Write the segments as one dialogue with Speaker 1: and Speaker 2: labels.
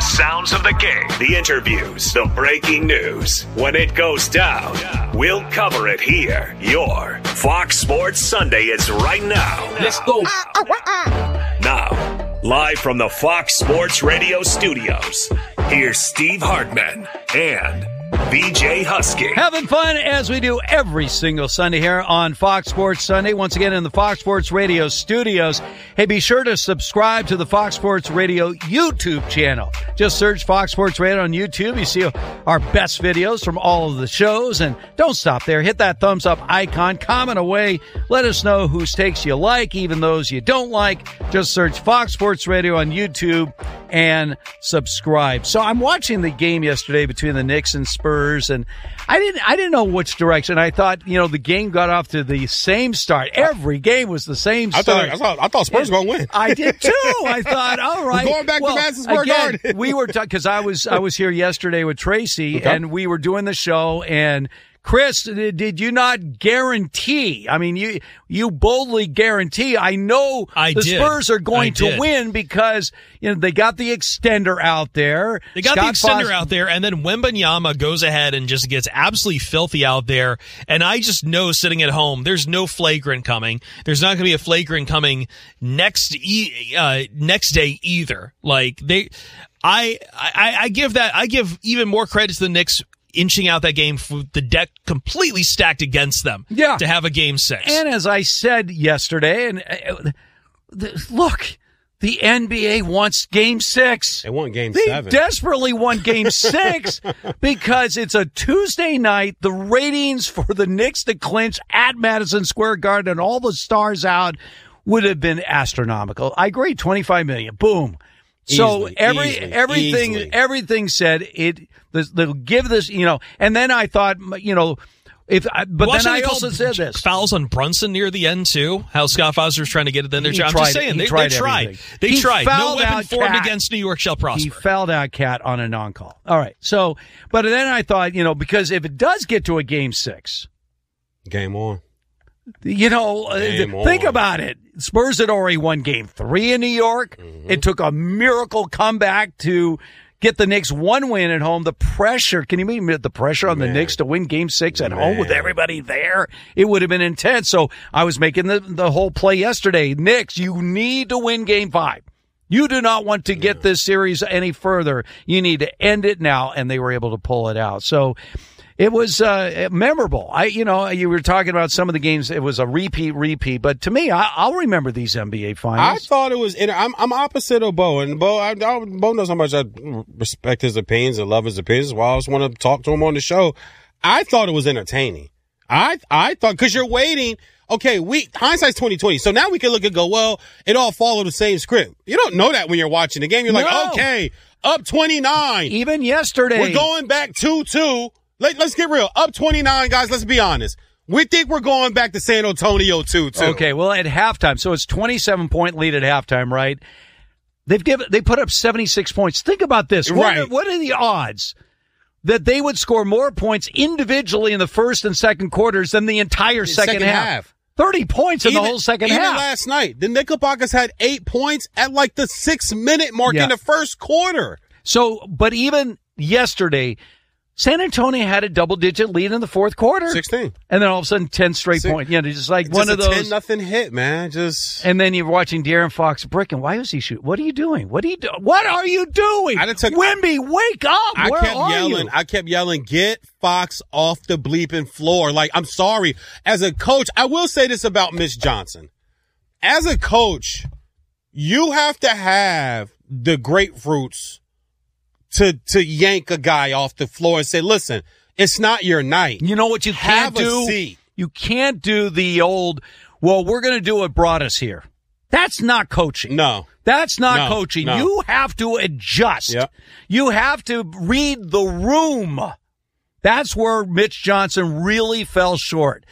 Speaker 1: sounds of the game, the interviews, the breaking news. When it goes down, we'll cover it here. Your Fox Sports Sunday is right now.
Speaker 2: Let's go.
Speaker 1: Now, live from the Fox Sports Radio studios, here's Steve Hartman and BJ Husky.
Speaker 2: Having fun as we do every single Sunday here on Fox Sports Sunday. Once again in the Fox Sports Radio studios. Hey, be sure to subscribe to the Fox Sports Radio YouTube channel. Just search Fox Sports Radio on YouTube. You see our best videos from all of the shows. And don't stop there. Hit that thumbs up icon. Comment away. Let us know whose takes you like, even those you don't like. Just search Fox Sports Radio on YouTube and subscribe. So I'm watching the game yesterday between the Knicks and Spurs, and I didn't know which direction. I thought, the game got off to the same start. Every game was the same start.
Speaker 3: I thought Spurs were going to win.
Speaker 2: I did too. I thought, all right.
Speaker 3: We're going back to Madison Square Garden.
Speaker 2: We were because I was here yesterday with Tracy, and we were doing the show, and Chris, did you not guarantee? I mean, you boldly guarantee. I know Spurs are going to win because they got the extender out there.
Speaker 4: They got the extender out there, and then Wembanyama goes ahead and just gets absolutely filthy out there. And I just know, sitting at home, there's no flagrant coming. There's not going to be a flagrant coming next day either. Like I give even more credit to the Knicks inching out that game for the deck completely stacked against them to have a game 6.
Speaker 2: And as I said yesterday, and look, the NBA wants game 6.
Speaker 3: They want game
Speaker 2: 7.
Speaker 3: They
Speaker 2: Desperately want game 6 because it's a Tuesday night. The ratings for the Knicks to clinch at Madison Square Garden and all the stars out would have been astronomical. I agree, 25 million. Boom. So everything said they'll give this, and then I thought, then I also said this.
Speaker 4: Fouls on Brunson near the end too. How Scott Foster's trying to get it in there. I'm just saying, they tried. They tried. No weapon formed against New York shall prosper.
Speaker 2: He fouled out Cat on a non-call. All right. So, but then I thought, because if it does get to a game 6.
Speaker 3: Game on.
Speaker 2: Think about it. Spurs had already won game 3 in New York. Mm-hmm. It took a miracle comeback to get the Knicks one win at home. The pressure, can you imagine the pressure on the Knicks to win game 6 at home with everybody there? It would have been intense. So I was making the whole play yesterday. Knicks, you need to win game 5. You do not want to get this series any further. You need to end it now, and they were able to pull it out. So it was memorable. You were talking about some of the games. It was a repeat. But to me, I'll remember these NBA finals.
Speaker 3: I thought it was. I'm opposite of Bo, and Bo knows how much I respect his opinions and love his opinions. That's why I always want to talk to him on the show. I thought it was entertaining. I thought, because you're waiting. Okay, hindsight's 20/20. So now we can look and go, well, it all followed the same script. You don't know that when you're watching the game. You're like, okay, up 29.
Speaker 2: Even yesterday,
Speaker 3: we're going back 2-2. Let's get real. Up 29, guys. Let's be honest. We think we're going back to San Antonio 2-2.
Speaker 2: Okay, well, at halftime, so it's 27-point lead at halftime, right? They put up 76 points. Think about this.
Speaker 3: Right.
Speaker 2: What are the odds that they would score more points individually in the first and second quarters than the entire second half? 30 points in the whole second half.
Speaker 3: Even last night, the Knickerbockers had 8 points at like the 6-minute mark in the first quarter. So,
Speaker 2: but even yesterday, San Antonio had a double-digit lead in the fourth quarter.
Speaker 3: 16.
Speaker 2: And then all of a sudden, 10 straight points. Just like one of those.
Speaker 3: 10-0 hit, man.
Speaker 2: And then you're watching De'Aaron Fox bricking. Why was he shooting? What are you doing? What are you doing? Wemby, wake up.
Speaker 3: I kept yelling, get Fox off the bleeping floor. Like, I'm sorry. As a coach, I will say this about Mitch Johnson. As a coach, you have to have the grapefruits to yank a guy off the floor and say, listen, it's not your night.
Speaker 2: You know what you can't do?
Speaker 3: Have a seat.
Speaker 2: You can't do the old, well, we're going to do what brought us here. That's not coaching.
Speaker 3: No.
Speaker 2: That's not coaching.
Speaker 3: No.
Speaker 2: You have to adjust.
Speaker 3: Yep.
Speaker 2: You have to read the room. That's where Mitch Johnson really fell short.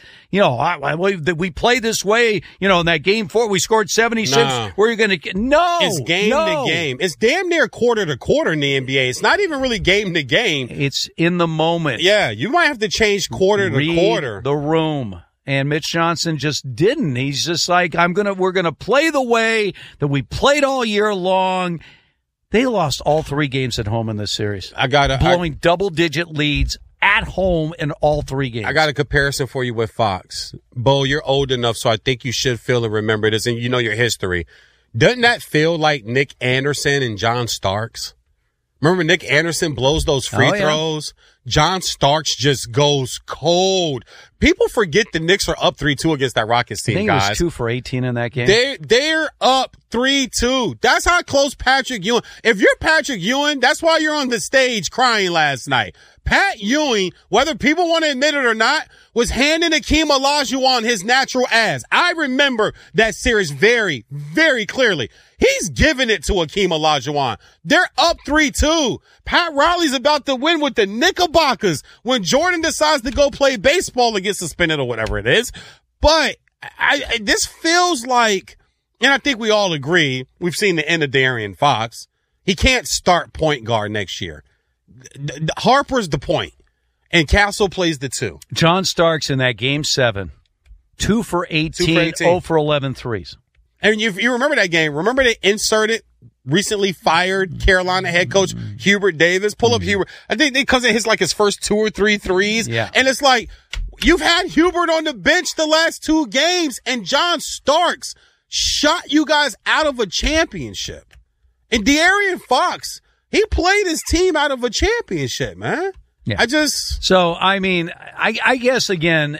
Speaker 2: We play this way, in that game 4, we scored 76.
Speaker 3: No.
Speaker 2: Where are you going to get? No.
Speaker 3: It's game to game. It's damn near quarter to quarter in the NBA. It's not even really game to game.
Speaker 2: It's in the moment.
Speaker 3: Yeah, you might have to change quarter to quarter.
Speaker 2: The room. And Mitch Johnson just didn't. He's just like, we're going to play the way that we played all year long. They lost all 3 games at home in this series.
Speaker 3: Blowing
Speaker 2: double-digit leads at home in all 3 games.
Speaker 3: I got a comparison for you with Fox. Bo, you're old enough, so I think you should feel and remember this, and you know your history. Doesn't that feel like Nick Anderson and John Starks? Remember Nick Anderson blows those free throws? John Starks just goes cold. People forget the Knicks are up 3-2 against that Rockets team,
Speaker 2: I think
Speaker 3: guys.
Speaker 2: It was 2 for 18 in that game.
Speaker 3: They're up 3-2. That's how close Patrick Ewing. If you're Patrick Ewing, that's why you're on the stage crying last night. Pat Ewing, whether people want to admit it or not, was handing Akeem Olajuwon his natural ass. I remember that series very, very clearly. He's giving it to Akeem Olajuwon. They're up 3-2. Pat Riley's about to win with the Knickerbockers when Jordan decides to go play baseball and get suspended or whatever it is. But this feels like, and I think we all agree, we've seen the end of De'Aaron Fox. He can't start point guard next year. Harper's the point, and Castle plays the 2.
Speaker 2: John Starks in that game 7, 2 for 18, 0 for 11 threes.
Speaker 3: And you remember that game. Remember they inserted recently fired Carolina head coach Hubert Davis. Pull up Hubert. I think because it hits like his first 2 or 3 threes.
Speaker 2: Yeah.
Speaker 3: And it's like, you've had Hubert on the bench the last 2 games, and John Starks shot you guys out of a championship. And De'Aaron Fox, he played his team out of a championship, man.
Speaker 2: Yeah. So, I mean, I guess, again,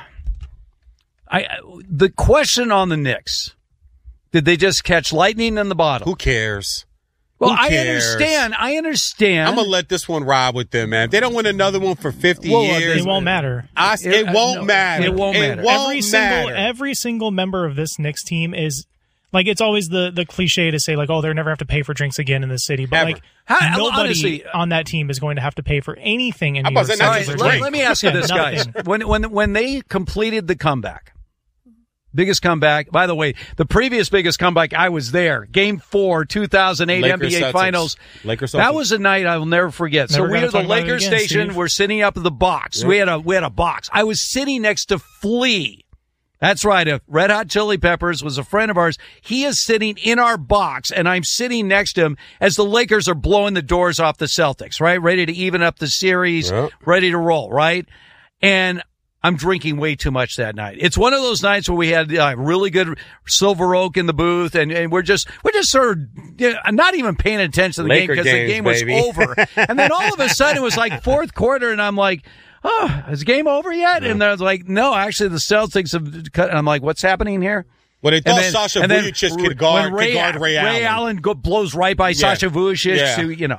Speaker 2: the question on the Knicks, did they just catch lightning in the bottle?
Speaker 3: Who cares?
Speaker 2: Well,
Speaker 3: Who cares?
Speaker 2: I understand.
Speaker 3: I'm going to let this one ride with them, man. If they don't win another one for 50 years.
Speaker 5: It won't matter.
Speaker 3: It won't matter.
Speaker 2: It won't matter.
Speaker 5: Every single member of this Knicks team is, like, it's always the cliche to say, like, oh, they'll never have to pay for drinks again in this city. But,
Speaker 3: Ever.
Speaker 5: like, nobody on that team is going to have to pay for anything in New York City.
Speaker 2: Let me ask you this, guys. When they completed the comeback, biggest comeback, by the way, the previous biggest comeback, I was there. Game 4, 2008
Speaker 3: Lakers
Speaker 2: NBA
Speaker 3: Celtics.
Speaker 2: Finals.
Speaker 3: Lakers
Speaker 2: That
Speaker 3: Celtics.
Speaker 2: was a night I will never forget.
Speaker 5: Never
Speaker 2: So we
Speaker 5: gonna
Speaker 2: were the
Speaker 5: talk about it
Speaker 2: Lakers
Speaker 5: again,
Speaker 2: station.
Speaker 5: Steve.
Speaker 2: We're sitting up in the box.
Speaker 3: Yep.
Speaker 2: We had a box. I was sitting next to Flea. That's right. Red Hot Chili Peppers was a friend of ours. He is sitting in our box, and I'm sitting next to him as the Lakers are blowing the doors off the Celtics, right? Ready to even up the series, ready to roll, right? And I'm drinking way too much that night. It's one of those nights where we had really good Silver Oak in the booth, and we're just sort of not even paying attention to the game because the game was over. And then all of a sudden it was like fourth quarter, and I'm like, oh, is the game over yet? And they're like, no, actually the Celtics have cut. And I'm like, what's happening here?
Speaker 3: Well, they thought Sasha Vujacic could guard Ray Allen.
Speaker 2: Blows right by Sasha Vujacic,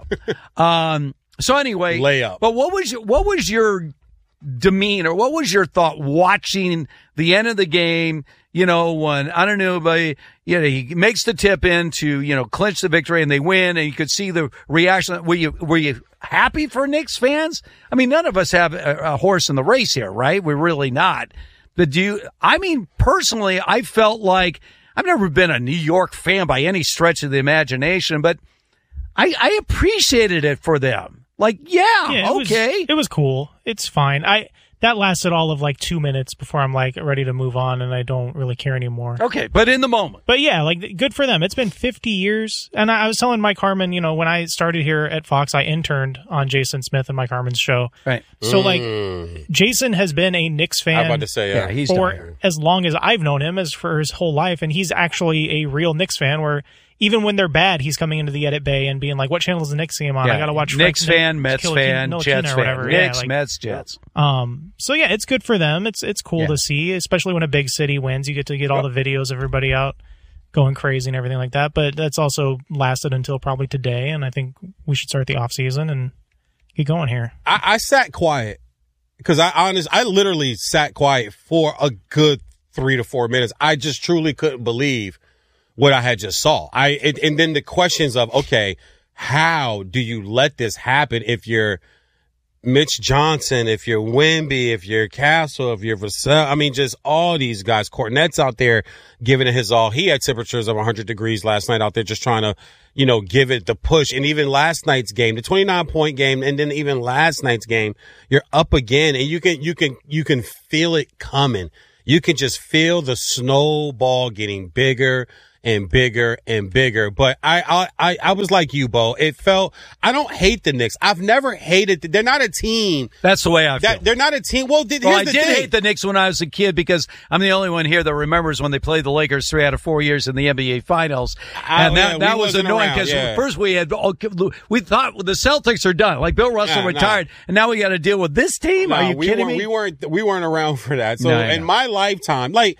Speaker 2: so anyway,
Speaker 3: layup.
Speaker 2: But what was your demeanor? What was your thought watching the end of the game? When I don't know, but he makes the tip in to clinch the victory, and they win, and you could see the reaction. Were you happy for Knicks fans? I mean, none of us have a horse in the race here, right? We're really not. But personally, I felt like I've never been a New York fan by any stretch of the imagination, but I appreciated it for them. Like, okay.
Speaker 5: It was cool. It's fine. That lasted all of like 2 minutes before I'm like ready to move on, and I don't really care anymore.
Speaker 2: Okay, but in the moment.
Speaker 5: But yeah, like, good for them. It's been 50 years. And I was telling Mike Harmon, when I started here at Fox, I interned on Jason Smith and Mike Harmon's show.
Speaker 2: Right.
Speaker 5: So like, Jason has been a Knicks fan
Speaker 3: I'm about to say,
Speaker 2: he's
Speaker 5: for as long as I've known him, as for his whole life. And he's actually a real Knicks fan where even when they're bad, he's coming into the edit bay and being like, what channel is the Knicks game on? I got to watch
Speaker 2: Knicks fan, Mets fan, Jets fan. Knicks, Mets, Jets.
Speaker 5: So yeah, it's good for them. It's cool to see, especially when a big city wins. You get to get all the videos of everybody out going crazy and everything like that. But that's also lasted until probably today, and I think we should start the off season and get going here.
Speaker 3: I sat quiet because I literally sat quiet for a good 3 to 4 minutes. I just truly couldn't believe what I had just saw. And then the questions of, okay, how do you let this happen if you're Mitch Johnson, if you're Wemby, if you're Castle, if you're Vassell? I mean, just all these guys. Kornet's out there giving it his all. He had temperatures of 100 degrees last night out there just trying to, give it the push. And even last night's game, the 29-point game, and then even last night's game, you're up again, and you can feel it coming. You can just feel the snowball getting bigger and bigger and bigger. But I was like you, Bo. It felt, I don't hate the Knicks. I've never hated, they're not a team.
Speaker 2: That's the way I feel.
Speaker 3: They're not a team. Well, here's
Speaker 2: I
Speaker 3: the
Speaker 2: did
Speaker 3: thing.
Speaker 2: hate the Knicks when I was a kid because I'm the only one here that remembers when they played the Lakers 3 out of 4 years in the NBA Finals. And that was annoying because first we thought the Celtics are done. Like Bill Russell retired, and now we got to deal with this team? Are you kidding me?
Speaker 3: We weren't around for that. So in my lifetime, like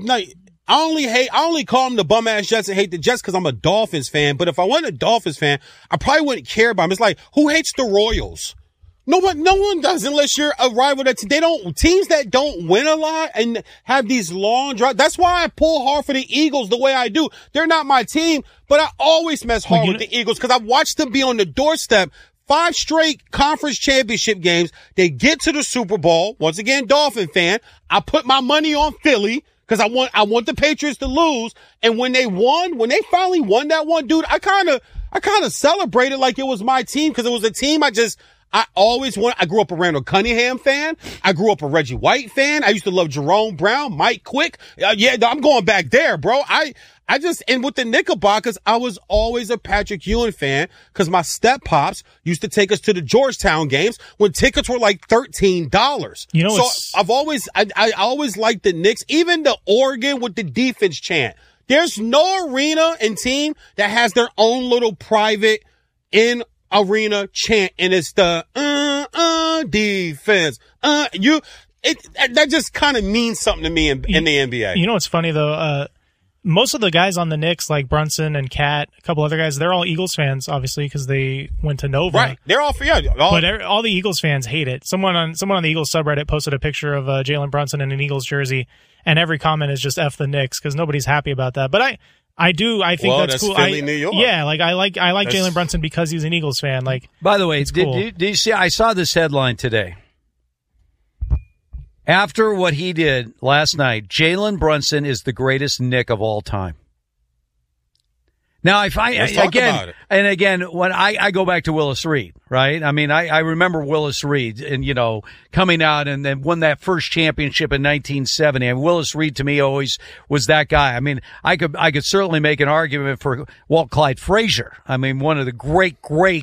Speaker 3: I only call them the bum ass Jets and hate the Jets because I'm a Dolphins fan. But if I wasn't a Dolphins fan, I probably wouldn't care about them. It's like, who hates the Royals? No one does unless you're a rival teams that don't win a lot and have these long drives. That's why I pull hard for the Eagles the way I do. They're not my team, but I always mess hard with the Eagles because I've watched them be on the doorstep. 5 straight conference championship games. They get to the Super Bowl. Once again, Dolphin fan. I put my money on Philly because I want the Patriots to lose. And when they finally won that one, dude, I kind of celebrated like it was my team because it was a team I always want. I grew up a Randall Cunningham fan. I grew up a Reggie White fan. I used to love Jerome Brown, Mike Quick. I'm going back there, bro. And with the Knickerbockers, I was always a Patrick Ewing fan because my step pops used to take us to the Georgetown games when tickets were like $13.
Speaker 5: You know,
Speaker 3: so I always liked the Knicks, even the Oregon with the defense chant. There's no arena and team that has their own little private arena chant, and it's the defense. That just kind of means something to me in the NBA.
Speaker 5: You know what's funny though? Most of the guys on the Knicks, like Brunson and Cat, a couple other guys, they're all Eagles fans, obviously, because they went to Nova.
Speaker 3: Right. They're all for
Speaker 5: but all the Eagles fans hate it. Someone on the Eagles subreddit posted a picture of Jalen Brunson in an Eagles jersey, and every comment is just F the Knicks because nobody's happy about that. But I think that's cool.
Speaker 3: Philly, New York.
Speaker 5: Yeah, like I like Jalen Brunson because he's an Eagles fan. Like,
Speaker 2: by the way,
Speaker 5: cool.
Speaker 2: did you see? I saw this headline today. After what he did last night, Jalen Brunson is the greatest Knick of all time. Now, again, when I go back to Willis Reed, right? I mean, I remember Willis Reed and, coming out and then won that first championship in 1970. And Willis Reed to me always was that guy. I mean, I could certainly make an argument for Walt Clyde Frazier. I mean, one of the great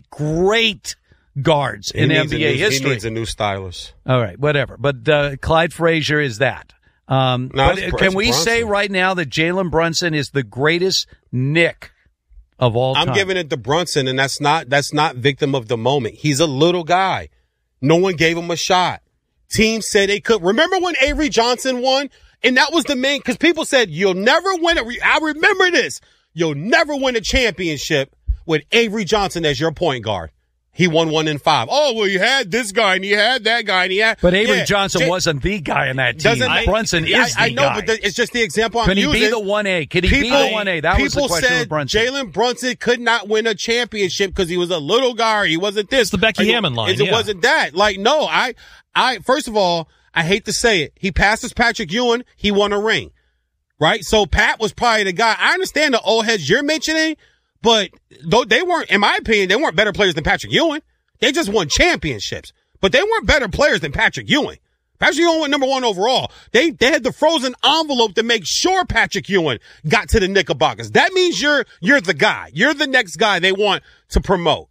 Speaker 2: guards in NBA history.
Speaker 3: He needs a new stylist.
Speaker 2: All right, whatever. But Clyde Frazier is that. Can we say right now that Jalen Brunson is the greatest Knick of all time?
Speaker 3: I'm giving it to Brunson, and that's not victim of the moment. He's a little guy. No one gave him a shot. Teams said they could. Remember when Avery Johnson won? And that was the main, because people said, you'll never win I remember this. You'll never win a championship with Avery Johnson as your point guard. He won 1 in 5. Oh, well, you had this guy and you had that guy and he had.
Speaker 2: But Avery Johnson wasn't the guy in that team. Brunson is the guy. I know, but it's
Speaker 3: just the example I'm
Speaker 2: using. Can he be the 1A? Can he be the 1A? That was the question with Brunson.
Speaker 3: Jalen Brunson could not win a championship because he was a little guy. He wasn't this.
Speaker 4: It's the Becky Hammond line.
Speaker 3: It wasn't that. Like, no, I first of all, I hate to say it. He passes Patrick Ewing. He won a ring. Right? So Pat was probably the guy. I understand the old heads you're mentioning, but though they weren't, in my opinion, they weren't better players than Patrick Ewing. They just won championships, but they weren't better players than Patrick Ewing. Patrick Ewing went number 1 overall. They had the frozen envelope to make sure Patrick Ewing got to the Knickerbockers. That means you're the guy. You're the next guy they want to promote.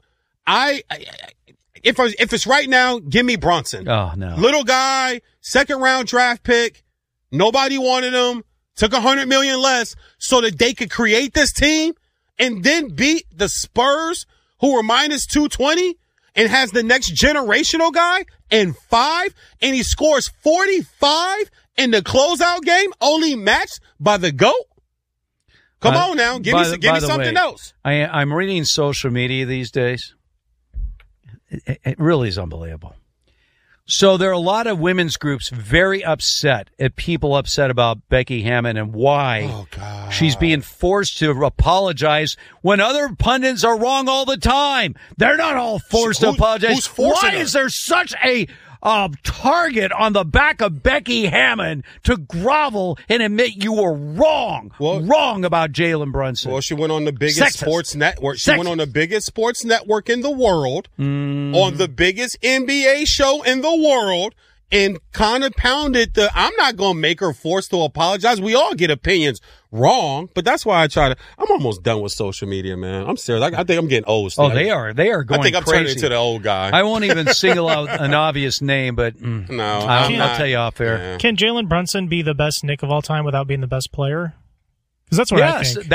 Speaker 3: If it's right now, give me Brunson.
Speaker 2: Oh, no.
Speaker 3: Little guy, 2nd round draft pick. Nobody wanted him. Took $100 million less so that they could create this team and then beat the Spurs, who were minus 220. And has the next generational guy and 5, and he scores 45 in the closeout game, only matched by the GOAT. Come on now, give me something else.
Speaker 2: I'm reading social media these days. It really is unbelievable. So there are a lot of women's groups very upset at people upset about Becky Hammond and why she's being forced to apologize when other pundits are wrong all the time. They're not all forced to apologize. Why is there such a target on the back of Becky Hammond to grovel and admit you were wrong about Jalen Brunson?
Speaker 3: Well, she went on the biggest sports network. She went on the biggest sports network in the world, on the biggest NBA show in the world, and kind of pounded I'm not going to make her forced to apologize. We all get opinions wrong, but that's why I'm almost done with social media, man. I'm serious. I think I'm getting old.
Speaker 2: Oh, they are going
Speaker 3: I think I'm
Speaker 2: crazy.
Speaker 3: turning into the old guy.
Speaker 2: I won't even single out an obvious name, but I'll tell you off air.
Speaker 3: Yeah.
Speaker 5: Can Jalen Brunson be the best Knick of all time without being the best player? Because that's what I think.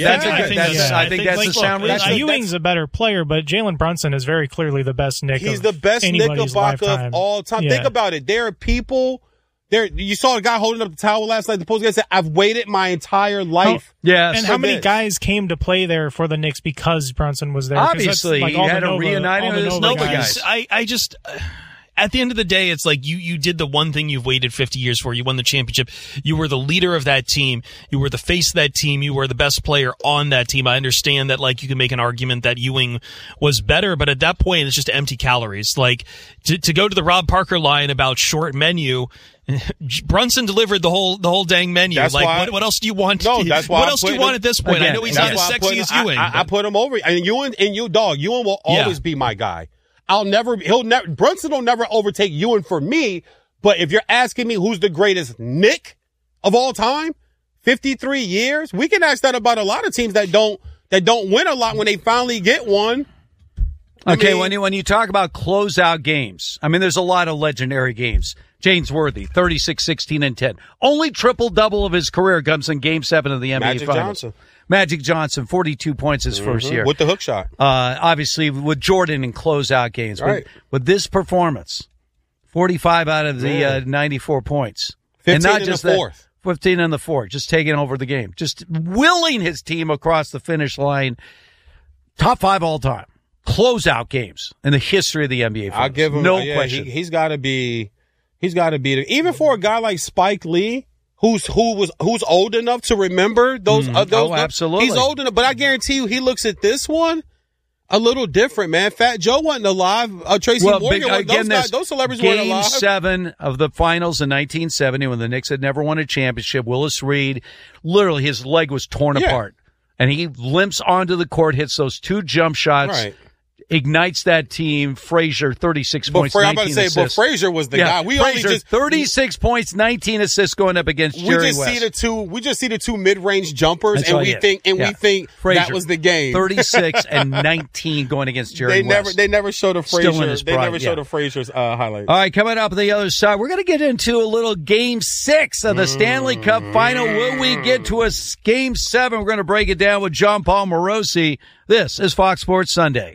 Speaker 2: I think that's a sound reason.
Speaker 5: Ewing's a better player, but Jalen Brunson is very clearly the best Knick.
Speaker 3: He's the best Knickerbocker of all time. Yeah. Think about it. There are people there. You saw a guy holding up the towel last night. The post guy said, "I've waited my entire life."
Speaker 2: Yes.
Speaker 5: And how many guys came to play there for the Knicks because Brunson was there?
Speaker 2: Obviously, he had a reuniting with his Nova guys.
Speaker 4: I just. At the end of the day, it's like you did the one thing you've waited 50 years for. You won the championship. You were the leader of that team. You were the face of that team. You were the best player on that team. I understand that, like, you can make an argument that Ewing was better, but at that point, it's just empty calories. Like, to go to the Rob Parker line about short menu, Brunson delivered the whole dang menu.
Speaker 3: That's
Speaker 4: like, what else do you want?
Speaker 3: No, that's why.
Speaker 4: What else do you want at this point?
Speaker 2: Again,
Speaker 4: I know he's not as sexy as Ewing.
Speaker 3: I put him over. And Ewing will always be my guy. Brunson will never overtake Ewing for me, but if you're asking me who's the greatest Knick of all time, 53 years, we can ask that about a lot of teams that don't win a lot when they finally get one.
Speaker 2: Okay, when you talk about closeout games, I mean, there's a lot of legendary games. James Worthy, 36, 16, and 10. Only triple-double of his career comes in Game 7 of the NBA Finals. Magic Johnson, 42 points his first year.
Speaker 3: With the hook shot.
Speaker 2: Obviously, with Jordan in closeout games.
Speaker 3: Right.
Speaker 2: With this performance, 45 out of the 94 points.
Speaker 3: 15
Speaker 2: and not
Speaker 3: in
Speaker 2: just
Speaker 3: the fourth.
Speaker 2: 15 in the fourth, just taking over the game. Just willing his team across the finish line. Top 5 all time. Closeout games in the history of the NBA Finals.
Speaker 3: I'll give him
Speaker 2: no question.
Speaker 3: He's got to be even for a guy like Spike Lee, who's old enough to remember those.
Speaker 2: Absolutely.
Speaker 3: He's old enough, but I guarantee you, he looks at this one a little different, man. Fat Joe wasn't alive. Tracy Morgan, those celebrities weren't alive.
Speaker 2: Game 7 of the finals in 1970 when the Knicks had never won a championship. Willis Reed, literally his leg was torn apart. And he limps onto the court, hits those 2 jump shots. Right. Ignites that team. Frazier, 36 points, 19 assists.
Speaker 3: But Frazier was the guy.
Speaker 2: Frazier, 36 points, 19 assists going up against Jerry West.
Speaker 3: We just see the 2 mid-range jumpers, we think Frazier, that was the game.
Speaker 2: 36 and 19 going against Jerry West.
Speaker 3: They never showed a Frazier.
Speaker 2: Still in his pride,
Speaker 3: they never showed a Frazier's highlights.
Speaker 2: All right, coming up on the other side, we're going to get into a little Game 6 of the Stanley Cup Final. Will we get to a Game 7? We're going to break it down with John Paul Morosi. This is Fox Sports Sunday.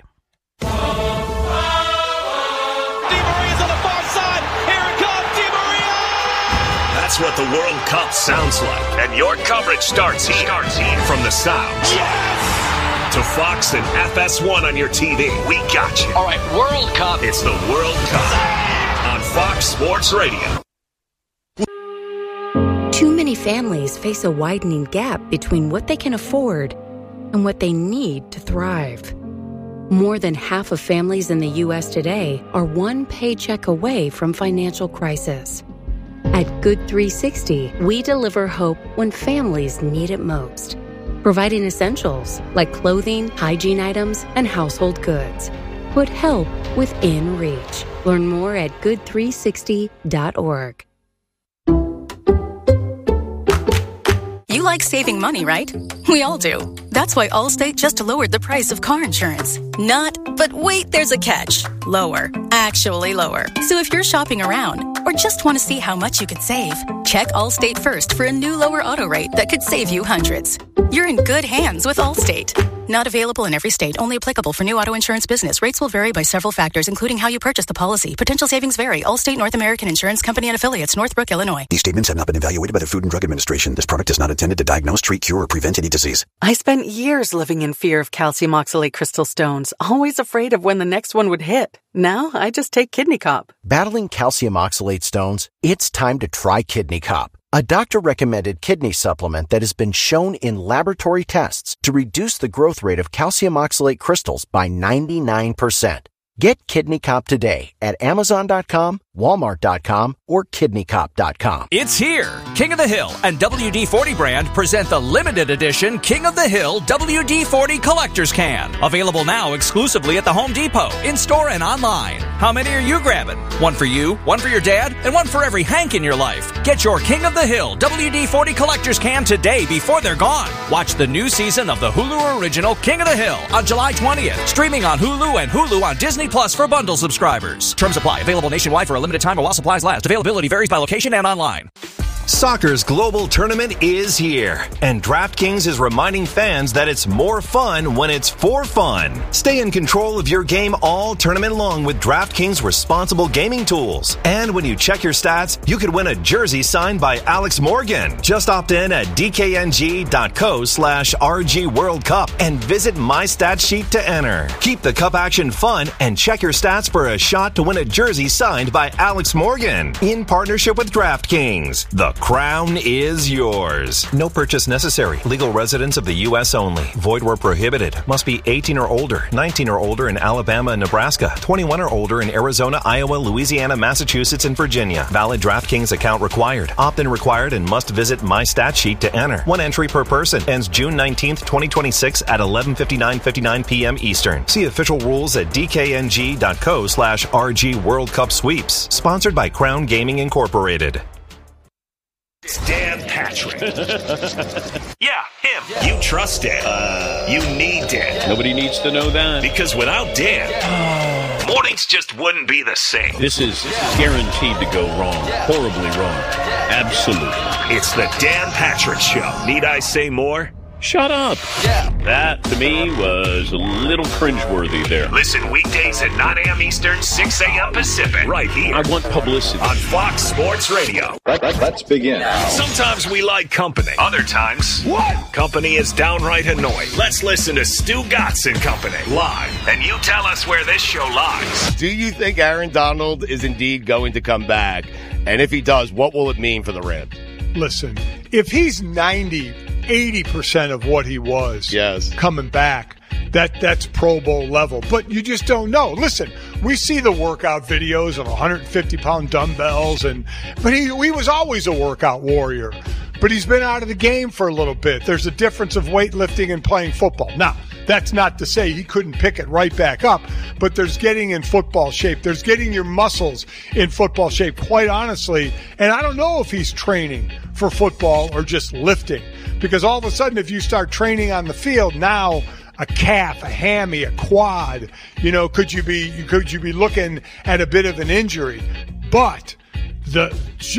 Speaker 1: That's what the World Cup sounds like. And your coverage starts here. From the South. Yes! To Fox and FS1 on your TV. We got you.
Speaker 6: All right, World Cup.
Speaker 1: It's the World Cup on Fox Sports Radio.
Speaker 7: Too many families face a widening gap between what they can afford and what they need to thrive. More than half of families in the U.S. today are one paycheck away from financial crisis. At Good 360, we deliver hope when families need it most, providing essentials like clothing, hygiene items, and household goods. Put help within reach. Learn more at good360.org.
Speaker 8: You like saving money, right? We all do. That's why Allstate just lowered the price of car insurance. Not, but wait, there's a catch. Lower. Actually lower. So if you're shopping around or just want to see how much you could save, check Allstate first for a new lower auto rate that could save you hundreds. You're in good hands with Allstate. Not available in every state. Only applicable for new auto insurance business. Rates will vary by several factors, including how you purchase the policy. Potential savings vary. Allstate North American Insurance Company and affiliates, Northbrook, Illinois.
Speaker 9: These statements have not been evaluated by the Food and Drug Administration. This product is not intended to diagnose, treat, cure, or prevent any disease.
Speaker 10: I spent years living in fear of calcium oxalate crystal stones, always afraid of when the next one would hit. Now I just take Kidney Cop.
Speaker 11: Battling calcium oxalate stones? It's time to try Kidney Cop, a doctor-recommended kidney supplement that has been shown in laboratory tests to reduce the growth rate of calcium oxalate crystals by 99%. Get Kidney Cop today at Amazon.com, Walmart.com, or KidneyCop.com.
Speaker 12: It's here! King of the Hill and WD-40 brand present the limited edition King of the Hill WD-40 Collector's Can. Available now exclusively at the Home Depot, in-store and online. How many are you grabbing? One for you, one for your dad, and one for every Hank in your life. Get your King of the Hill WD-40 Collector's Can today before they're gone. Watch the new season of the Hulu original King of the Hill on July 20th. Streaming on Hulu and Hulu on Disney Plus for bundle subscribers. Terms apply. Available nationwide for a limited time while supplies last. Availability varies by location and online.
Speaker 6: Soccer's global tournament is here, and DraftKings is reminding fans that it's more fun when it's for fun. Stay in control of your game all tournament long with DraftKings responsible gaming tools. And when you check your stats, you could win a jersey signed by Alex Morgan. Just opt in at dkng.co/RG World Cup and visit My Stat Sheet to enter. Keep the cup action fun and check your stats for a shot to win a jersey signed by Alex Morgan. In partnership with DraftKings, the crown is yours. No purchase necessary. Legal residents of the U.S. only. Void where prohibited. Must be 18 or older. 19 or older in Alabama and Nebraska. 21 or older in Arizona, Iowa, Louisiana, Massachusetts, and Virginia. Valid DraftKings account required. Opt-in required and must visit My Stat Sheet to enter. One entry per person. Ends June 19th, 2026 at 11:59 p.m. Eastern. See official rules at dkng.co/RG World Cup Sweeps. Sponsored by Crown Gaming Incorporated.
Speaker 1: It's Dan Patrick. Yeah, him. You trust Dan. You need Dan.
Speaker 13: Nobody needs to know that.
Speaker 1: Because without Dan, mornings just wouldn't be the same.
Speaker 13: This is guaranteed to go wrong. Horribly wrong. Absolutely.
Speaker 1: It's the Dan Patrick Show. Need I say more?
Speaker 13: Shut up. Yeah. That, to me, was a little cringeworthy there.
Speaker 1: Listen weekdays at 9 a.m. Eastern, 6 a.m. Pacific. Right here.
Speaker 13: I want publicity.
Speaker 1: On Fox Sports Radio.
Speaker 13: Let's begin.
Speaker 1: Sometimes we like company. Other times, company is downright annoying. Let's listen to Stu Gatz and Company live. And you tell us where this show lies.
Speaker 14: Do you think Aaron Donald is indeed going to come back? And if he does, what will it mean for the Rams?
Speaker 15: Listen, if he's 80% of what he was coming back, that's Pro Bowl level. But you just don't know. Listen, we see the workout videos of 150-pound dumbbells, but he was always a workout warrior. But he's been out of the game for a little bit. There's a difference of weightlifting and playing football. Now, that's not to say he couldn't pick it right back up, but there's getting in football shape. There's getting your muscles in football shape, quite honestly. And I don't know if he's training for football or just lifting. Because all of a sudden, if you start training on the field, now a calf, a hammy, a quad, could you be looking at a bit of an injury? But the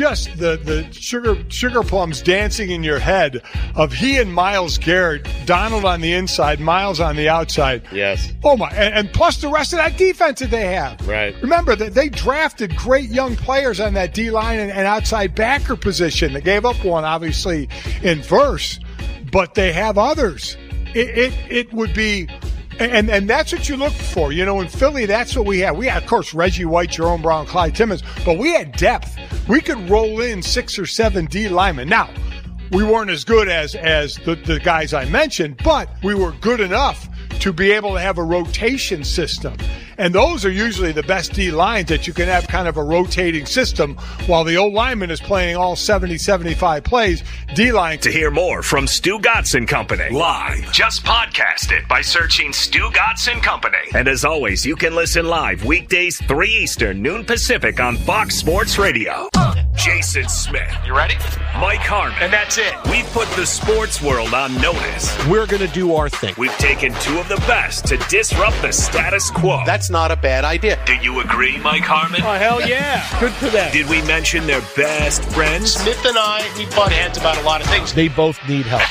Speaker 15: sugar plums dancing in your head of he and Myles Garrett, Donald on the inside, Myles on the outside.
Speaker 14: Yes.
Speaker 15: Oh my! And plus the rest of that defense that they have.
Speaker 14: Right.
Speaker 15: Remember that they drafted great young players on that D line and outside backer position. They gave up one, obviously, in Verse, but they have others. It would be. And that's what you look for. In Philly, that's what we had. We had, of course, Reggie White, Jerome Brown, Clyde Timmons, but we had depth. We could roll in 6 or 7 D linemen. Now, we weren't as good as the guys I mentioned, but we were good enough to be able to have a rotation system. And those are usually the best D lines, that you can have kind of a rotating system while the old lineman is playing all 70, 75 plays. D line.
Speaker 1: To hear more from Stu Gatz and Company live, just podcast it by searching Stu Gatz and Company. And as always, you can listen live weekdays 3 Eastern, noon Pacific on Fox Sports Radio. Jason Smith.
Speaker 16: You ready?
Speaker 1: Mike Harmon.
Speaker 16: And that's it.
Speaker 1: We've put the sports world on notice.
Speaker 17: We're going to do our thing.
Speaker 1: We've taken 2 of the best to disrupt the status quo.
Speaker 17: That's not a bad idea.
Speaker 1: Do you agree, Mike Harmon?
Speaker 17: Oh, hell yeah. Good for them.
Speaker 1: Did we mention their best friends?
Speaker 16: Smith and I, we butt heads about a lot of things.
Speaker 17: They both need help.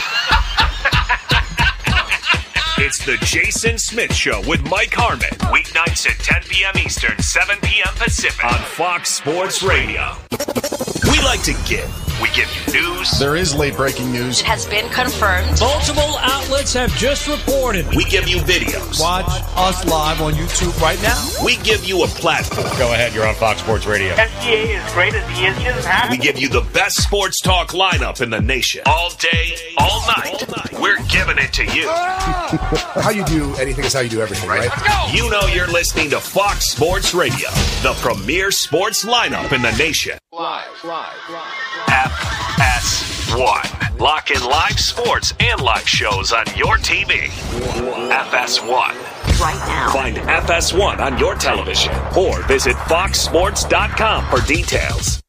Speaker 1: It's the Jason Smith Show with Mike Harmon. Weeknights at 10 p.m. Eastern, 7 p.m. Pacific on Fox Sports Radio. We like to give. We give you news.
Speaker 18: There is late-breaking news.
Speaker 19: It has been confirmed.
Speaker 20: Multiple outlets have just reported.
Speaker 1: We give you videos.
Speaker 20: Watch us live on YouTube right now.
Speaker 1: We give you a platform.
Speaker 14: Go ahead, you're on Fox Sports Radio.
Speaker 21: SGA is great as he is. He doesn't have
Speaker 1: We give you the best sports talk lineup in the nation. All day, all night. We're giving it to you.
Speaker 18: How you do anything is how you do everything, right?
Speaker 1: Let's go. You know you're listening to Fox Sports Radio, the premier sports lineup in the nation.
Speaker 21: Live.
Speaker 1: FS1. Lock in live sports and live shows on your TV. FS1.
Speaker 19: right now.
Speaker 1: Find FS1 on your television or visit foxsports.com for details.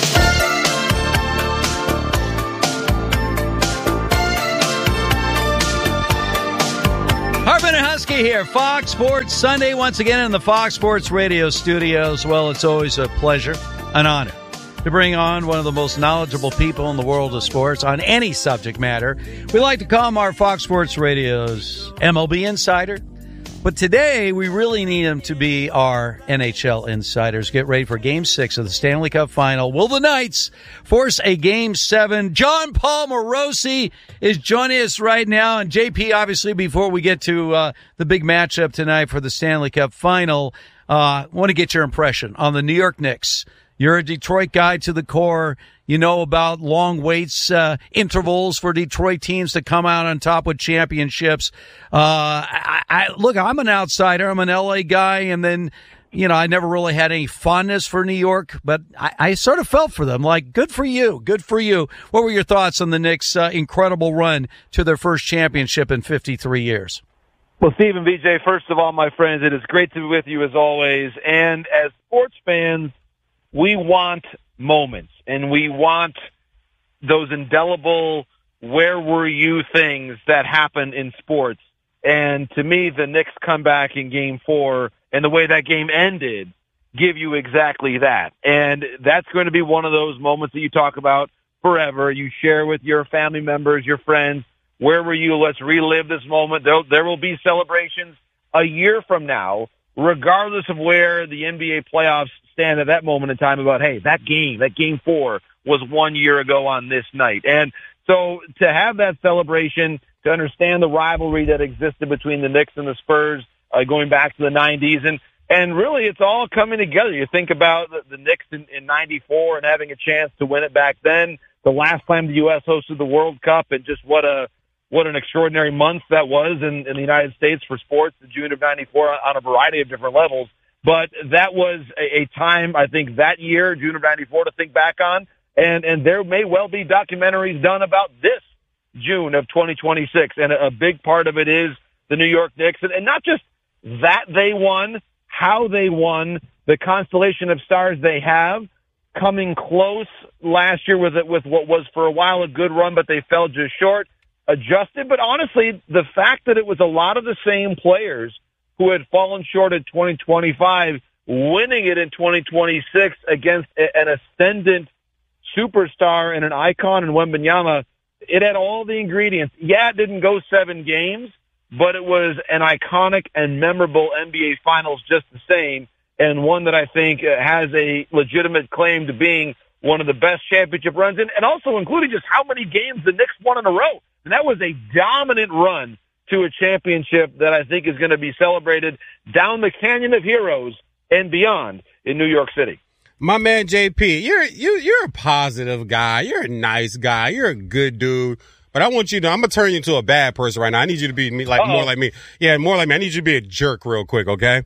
Speaker 2: Hartman and Husky here, Fox Sports Sunday, once again in the Fox Sports Radio studios. Well, it's always a pleasure, an honor, to bring on one of the most knowledgeable people in the world of sports on any subject matter. We like to call him our Fox Sports Radio's MLB insider. But today, we really need him to be our NHL insiders. Get ready for Game 6 of the Stanley Cup Final. Will the Knights force a Game 7? John Paul Morosi is joining us right now. And JP, obviously, before we get to the big matchup tonight for the Stanley Cup Final, I want to get your impression on the New York Knicks. You're a Detroit guy to the core. You know about long waits, intervals for Detroit teams to come out on top with championships. Look, I'm an outsider. I'm an LA guy. And then, I never really had any fondness for New York, but I sort of felt for them. Like, good for you. Good for you. What were your thoughts on the Knicks' incredible run to their first championship in 53 years?
Speaker 22: Well, Steve and VJ, first of all, my friends, it is great to be with you as always. And as sports fans, we want moments, and we want those indelible where were you things that happen in sports. And to me, the Knicks comeback in Game 4 and the way that game ended give you exactly that. And that's going to be one of those moments that you talk about forever. You share with your family members, your friends, where were you? Let's relive this moment. There will be celebrations a year from now, regardless of where the NBA playoffs stand at that moment in time about, hey, that game 4 was 1 year ago on this night. And so to have that celebration, to understand the rivalry that existed between the Knicks and the Spurs going back to the 90s, and really it's all coming together. You think about the Knicks in 94 and having a chance to win it back then, the last time the U.S. hosted the World Cup, and just what an extraordinary month that was in the United States for sports in June of 94 on a variety of different levels. But that was a time, I think, that year, June of 94, to think back on. And there may well be documentaries done about this June of 2026. And a big part of it is the New York Knicks. And not just that they won, how they won, the constellation of stars they have, coming close last year with what was for a while a good run, but they fell just short, adjusted. But honestly, the fact that it was a lot of the same players who had fallen short in 2025, winning it in 2026 against an ascendant superstar and an icon in Wembanyama, it had all the ingredients. Yeah, it didn't go 7 games, but it was an iconic and memorable NBA Finals just the same, and one that I think has a legitimate claim to being one of the best championship runs, and also including just how many games the Knicks won in a row. And that was a dominant run to a championship that I think is going to be celebrated down the Canyon of Heroes and beyond in New York City.
Speaker 3: My man JP, you're a positive guy. You're a nice guy. You're a good dude. But I want you to, I'm going to turn you into a bad person right now. I need you to be more like me. Yeah, more like me. I need you to be a jerk real quick, okay?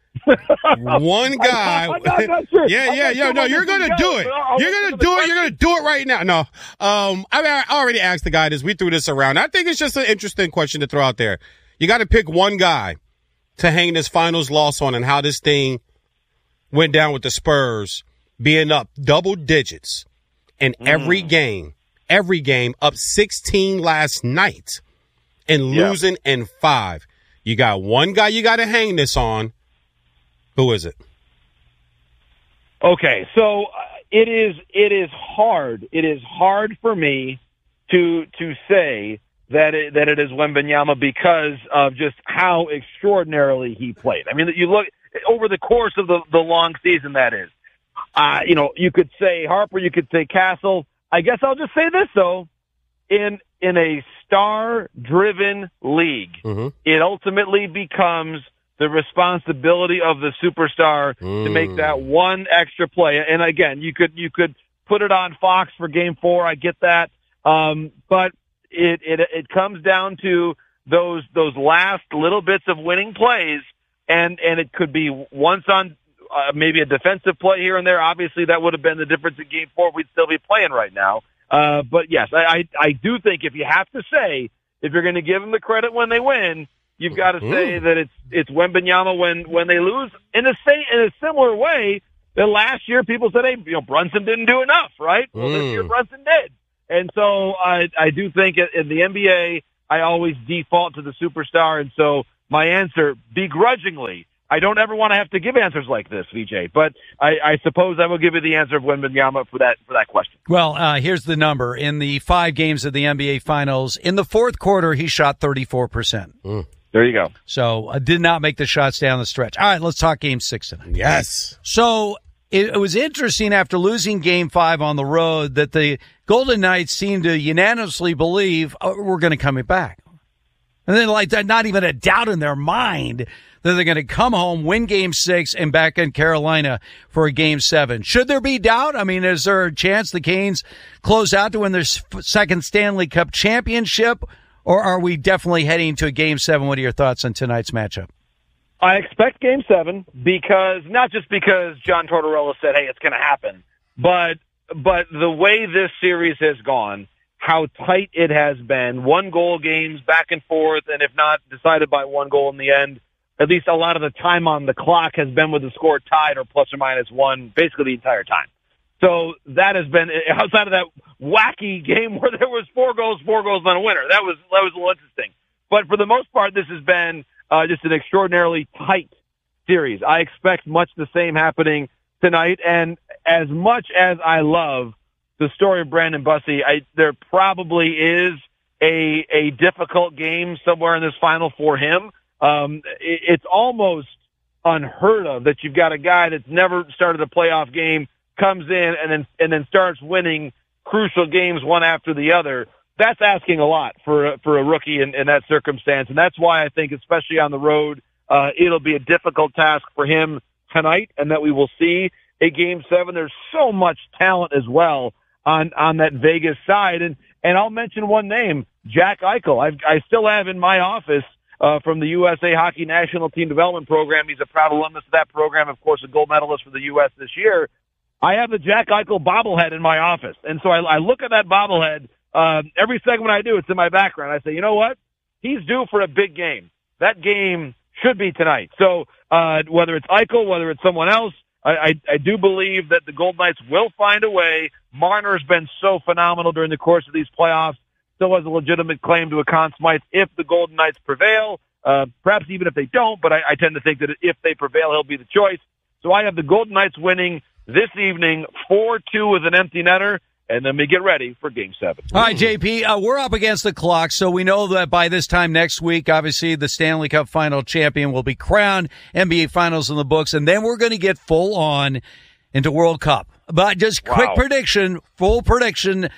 Speaker 3: One guy. No, you're going to do it. You're going to do it. You're going to do it right now. No. I already asked the guy this. We threw this around. I think it's just an interesting question to throw out there. You got to pick one guy to hang this finals loss on and how this thing went down with the Spurs being up double digits in every game, up 16 last night and losing in 5. You got one guy you got to hang this on. Who is it?
Speaker 22: Okay, so it is hard. It is hard for me to say that it is Wembanyama because of just how extraordinarily he played. I mean, you look over the course of the long season. That is, you could say Harper, you could say Castle. I guess I'll just say this though: in a star-driven league, it ultimately becomes the responsibility of the superstar to make that one extra play. And again, you could put it on Fox for Game 4. I get that. But it comes down to those last little bits of winning plays. And it could be once on maybe a defensive play here and there. Obviously that would have been the difference in Game 4. We'd still be playing right now. But yes, I do think if you have to say, if you're going to give them the credit when they win, you've got to say that it's Wembanyama when they lose in a similar way that last year people said, hey, Brunson didn't do enough, right? Well, this year Brunson did. And so I do think in the NBA, I always default to the superstar. And so my answer, begrudgingly, I don't ever want to have to give answers like this, VJ, but I suppose I will give you the answer of Wembanyama for that question.
Speaker 2: Well, here's the number. In the 5 games of the NBA Finals, in the fourth quarter, he shot 34%.
Speaker 22: There you go.
Speaker 2: So did not make the shots down the stretch. All right, let's talk Game 6 tonight.
Speaker 3: Yes.
Speaker 2: So it was interesting after losing Game 5 on the road that the Golden Knights seemed to unanimously believe, we're going to come back. And then not even a doubt in their mind that they're going to come home, win Game 6, and back in Carolina for a Game 7. Should there be doubt? I mean, is there a chance the Canes close out to win their second Stanley Cup championship, or are we definitely heading to a Game 7? What are your thoughts on tonight's matchup?
Speaker 22: I expect Game 7 not just because John Tortorella said, hey, it's going to happen, but the way this series has gone, how tight it has been, 1-goal games back and forth, and if not decided by 1 goal in the end, at least a lot of the time on the clock has been with the score tied or plus or minus 1 basically the entire time. So that has been, outside of that wacky game where there was 4 goals and a winner. That was a little interesting. But for the most part, this has been just an extraordinarily tight series. I expect much the same happening tonight. And as much as I love the story of Brandon Bussi, there probably is a difficult game somewhere in this final for him. It's almost unheard of that you've got a guy that's never started a playoff game, comes in and then starts winning crucial games one after the other. That's asking a lot for a rookie in that circumstance, and that's why I think, especially on the road, it'll be a difficult task for him tonight, and that we will see a Game 7. There's so much talent as well on that Vegas side, and I'll mention one name, Jack Eichel. I still have in my office from the USA Hockey National Team Development Program. He's a proud alumnus of that program, of course, a gold medalist for the U.S. this year. I have the Jack Eichel bobblehead in my office, and so I look at that bobblehead every segment I do. It's in my background. I say, you know what? He's due for a big game. That game should be tonight. So whether it's Eichel, whether it's someone else, I do believe that the Golden Knights will find a way. Marner's been so phenomenal during the course of these playoffs. Still has a legitimate claim to a Conn Smythe if the Golden Knights prevail. Perhaps even if they don't, but I tend to think that if they prevail, he'll be the choice. So I have the Golden Knights winning this evening 4-2 with an empty netter, and then we get ready for Game 7.
Speaker 2: All right, JP, we're up against the clock, so we know that by this time next week, obviously, the Stanley Cup final champion will be crowned, NBA Finals in the books, and then we're going to get full on into World Cup. But just quick prediction, full prediction,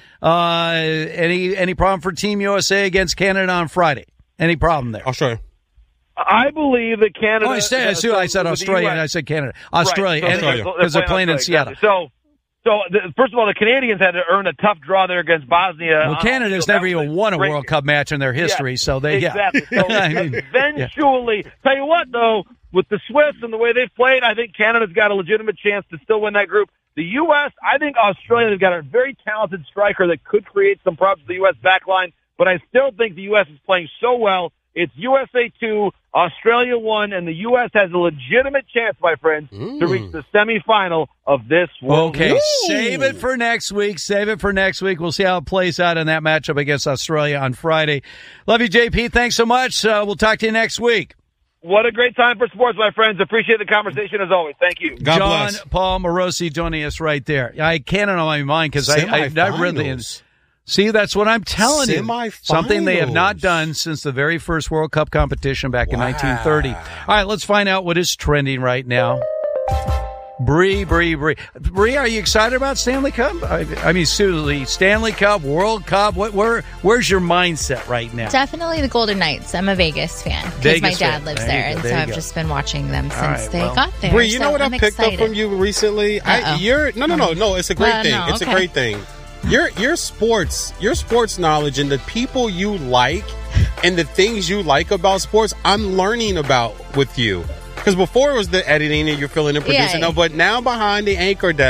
Speaker 2: any problem for Team USA against Canada on Friday? Any problem there?
Speaker 3: Australia.
Speaker 22: I believe that Canada...
Speaker 2: Oh, I said Australia, and I said Canada. Australia, because they're playing in Seattle.
Speaker 22: So, first of all, the Canadians had to earn a tough draw there against Bosnia.
Speaker 2: Well, Canada's never even won a World Cup match in their history, so they...
Speaker 22: Exactly. So eventually... Tell you what, though, with the Swiss and the way they've played, I think Canada's got a legitimate chance to still win that group. The U.S., I think Australia, they've got a very talented striker that could create some problems for the U.S. backline, but I still think the U.S. is playing so well. It's USA 2, Australia 1, and the U.S. has a legitimate chance, my friends, to reach the semifinal of this World Cup.
Speaker 2: Okay, save it for next week. We'll see how it plays out in that matchup against Australia on Friday. Love you, JP. Thanks so much. We'll talk to you next week.
Speaker 22: What a great time for sports, my friends. Appreciate the conversation as always. Thank you.
Speaker 3: God bless.
Speaker 2: John Paul Morosi joining us right there. I can't on my mind because I read the... See, that's what I'm telling you. Something they have not done since the very first World Cup competition back in 1930. All right, let's find out what is trending right now. Bree, are you excited about Stanley Cup? I mean, seriously, Stanley Cup, World Cup. Where's your mindset right now?
Speaker 5: Definitely the Golden Knights. I'm a Vegas fan because my dad lives there, and so I've just been watching them since they got there.
Speaker 3: Bree, you know what I picked up from you recently? No. It's a great thing. It's a great thing. Your sports knowledge and the people you like and the things you like about sports, I'm learning about with you. Because before it was the editing and you're filling and producing, but now behind the anchor desk,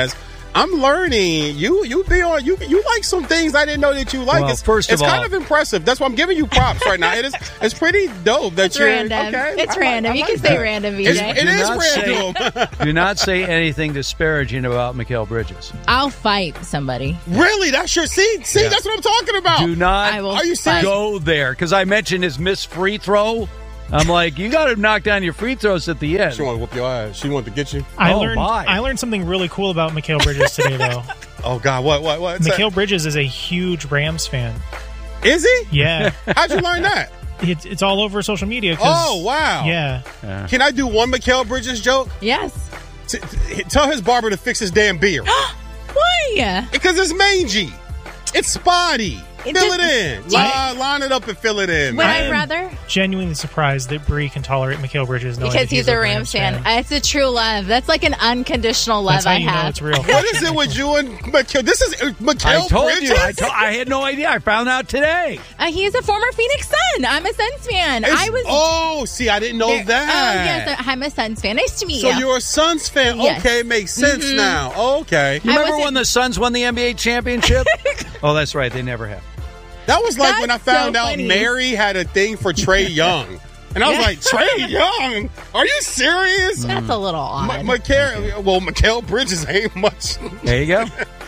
Speaker 3: I'm learning. You like some things I didn't know that you like.
Speaker 2: Well,
Speaker 3: It's kind of impressive. That's why I'm giving you props right now. It's pretty dope that you're
Speaker 5: random.
Speaker 3: Okay.
Speaker 5: It's random. You can say random, VJ.
Speaker 3: It is random.
Speaker 2: Do not say anything disparaging about Mikal Bridges.
Speaker 5: I'll fight somebody.
Speaker 3: Really? That's your seat? See, that's what I'm talking about.
Speaker 2: Do not
Speaker 3: Are you serious?
Speaker 2: go there, because I mentioned his missed free throw. I'm like, you got to knock down your free throws at the end.
Speaker 3: She want to whoop your ass. She want to get you.
Speaker 4: I learned something really cool about Mikal Bridges today, though.
Speaker 3: Oh, God. What?
Speaker 4: Mikal Bridges is a huge Rams fan.
Speaker 3: Is he?
Speaker 4: Yeah.
Speaker 3: How'd you learn that?
Speaker 4: It's all over social media.
Speaker 3: Oh, wow.
Speaker 4: Yeah.
Speaker 3: Can I do one Mikal Bridges joke?
Speaker 5: Yes.
Speaker 3: Tell his barber to fix his damn beard.
Speaker 5: Why?
Speaker 3: Because it's mangy. It's spotty. Fill it in. Line it up and fill it in.
Speaker 5: Would I rather?
Speaker 4: Genuinely surprised that Bree can tolerate Mikal Bridges
Speaker 5: because he's a Rams fan. It's a true love. That's like an unconditional love.
Speaker 4: That's how
Speaker 5: I
Speaker 4: you
Speaker 5: have.
Speaker 4: know it's real.
Speaker 3: What is it with you and Mikal? This is Mikal
Speaker 2: I told
Speaker 3: Bridges?
Speaker 2: you. I had no idea. I found out today.
Speaker 5: He's a former Phoenix Sun. I'm a Suns fan.
Speaker 3: I didn't know that.
Speaker 5: Yes, I'm a Suns fan. Nice to meet
Speaker 3: So
Speaker 5: you.
Speaker 3: you're a Suns fan.
Speaker 5: Yes.
Speaker 3: Okay, makes sense now. Okay.
Speaker 2: You remember when the Suns won the NBA championship? Oh, that's right. They never have.
Speaker 3: That was like when I found out Mary had a thing for Trae Young. And I was like, Trae Young? Are you serious?
Speaker 5: That's a little odd.
Speaker 3: Mikal Bridges ain't much.
Speaker 2: There you go.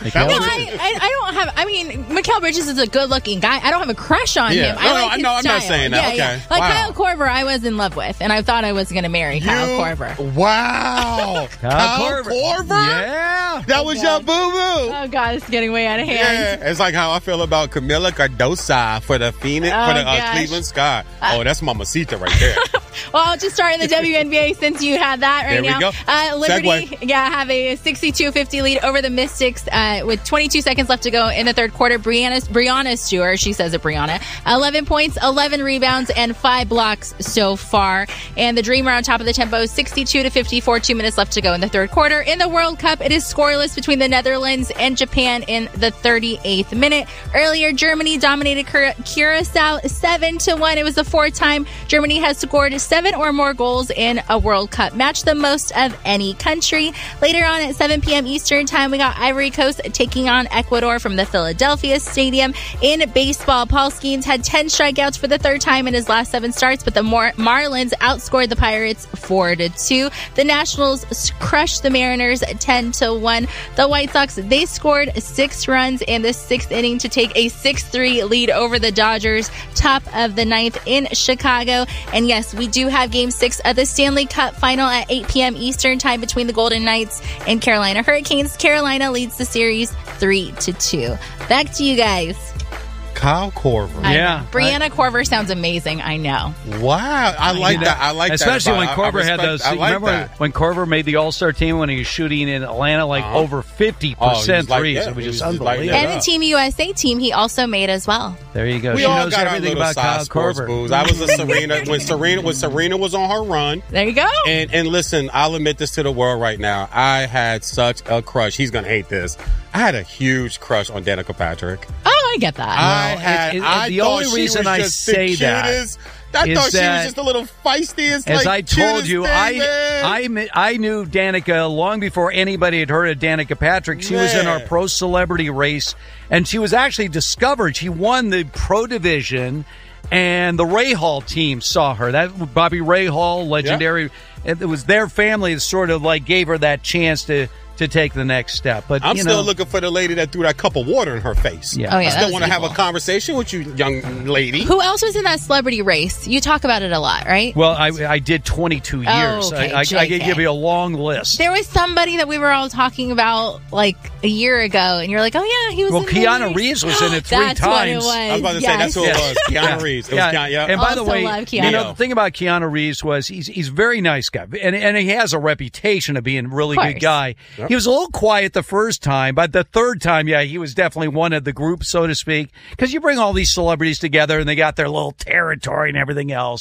Speaker 5: I don't have. I mean, Mikal Bridges is a good-looking guy. I don't have a crush on him.
Speaker 3: I'm not saying that. Okay.
Speaker 5: Yeah. Like Kyle Korver, I was in love with, and I thought I was going to marry Kyle Korver.
Speaker 3: Wow, Kyle Korver?
Speaker 2: Yeah,
Speaker 3: that was your boo boo.
Speaker 5: Oh God, it's getting way out of hand.
Speaker 3: Yeah, it's like how I feel about Camila Cardoso for the Phoenix Cleveland Sky. That's Mamacita right there.
Speaker 5: Well, I'll just start in the WNBA since you had that right now.
Speaker 3: There we go.
Speaker 5: Liberty, have a 62-50 lead over the Mystics with 22 seconds left to go in the third quarter. Brianna Stewart, she says it Brianna, 11 points, 11 rebounds, and 5 blocks so far. And the Dreamer on top of the tempo, 62-54, 2 minutes left to go in the third quarter. In the World Cup, it is scoreless between the Netherlands and Japan in the 38th minute. Earlier, Germany dominated Curacao 7-1. It was the fourth time Germany has scored 7 or more goals in a World Cup match, the most of any country. Later on at 7 p.m. Eastern Time, we got Ivory Coast taking on Ecuador from the Philadelphia Stadium. In baseball, Paul Skeens had 10 strikeouts for the third time in his last 7 starts, but the Marlins outscored the Pirates 4-2. The Nationals crushed the Mariners 10-1. The White Sox, they scored 6 runs in the 6th inning to take a 6-3 lead over the Dodgers, top of the 9th in Chicago. And yes, we do have Game 6 of the Stanley Cup Final at 8 p.m. Eastern Time between the Golden Knights and Carolina Hurricanes. Carolina leads the series 3-2. Back to you guys.
Speaker 3: Kyle Korver.
Speaker 5: Brianna Korver sounds amazing. I know.
Speaker 3: Wow. I like that. I like
Speaker 2: especially
Speaker 3: that.
Speaker 2: When Korver had those. Remember when Korver made the All-Star team when he was shooting in Atlanta over 50% threes? It was just unbelievable.
Speaker 5: And the Team USA team he also made as well.
Speaker 2: There you go.
Speaker 3: We
Speaker 2: she
Speaker 3: all
Speaker 2: knows
Speaker 3: got
Speaker 2: everything about Kyle Korver.
Speaker 3: Booze. I was a Serena when Serena was on her run.
Speaker 5: There you go.
Speaker 3: And listen, I'll admit this to the world right now. I had such a crush. He's gonna hate this. I had a huge crush on Danica Patrick.
Speaker 5: Oh, I get that.
Speaker 2: The only reason I say that
Speaker 3: I thought she was just a little feisty.
Speaker 2: As I told you, I knew Danica long before anybody had heard of Danica Patrick. She was in our pro celebrity race, and she was actually discovered. She won the pro division, and the Rahal team saw her. That Bobby Rahal, legendary. It was their family that sort of like gave her that chance to take the next step. But
Speaker 3: I'm still looking for the lady that threw that cup of water in her face.
Speaker 2: Yeah.
Speaker 3: I still want to have a conversation with you, young lady.
Speaker 5: Who else was in that celebrity race? You talk about it a lot, right?
Speaker 2: Well, I did 22 years.
Speaker 5: Okay,
Speaker 2: I could give you a long list.
Speaker 5: There was somebody that we were all talking about like a year ago, and you're like, oh, yeah, he was in
Speaker 2: Keanu Reeves was in it 3
Speaker 5: that's
Speaker 2: times.
Speaker 5: What it was.
Speaker 3: I was about to say, that's who it was. Keanu Reeves. It was
Speaker 2: And by the way, the thing about Keanu Reeves was he's a very nice guy, and he has a reputation of being a really good guy. Yep. He was a little quiet the first time, but the third time, he was definitely one of the group, so to speak, because you bring all these celebrities together and they got their little territory and everything else.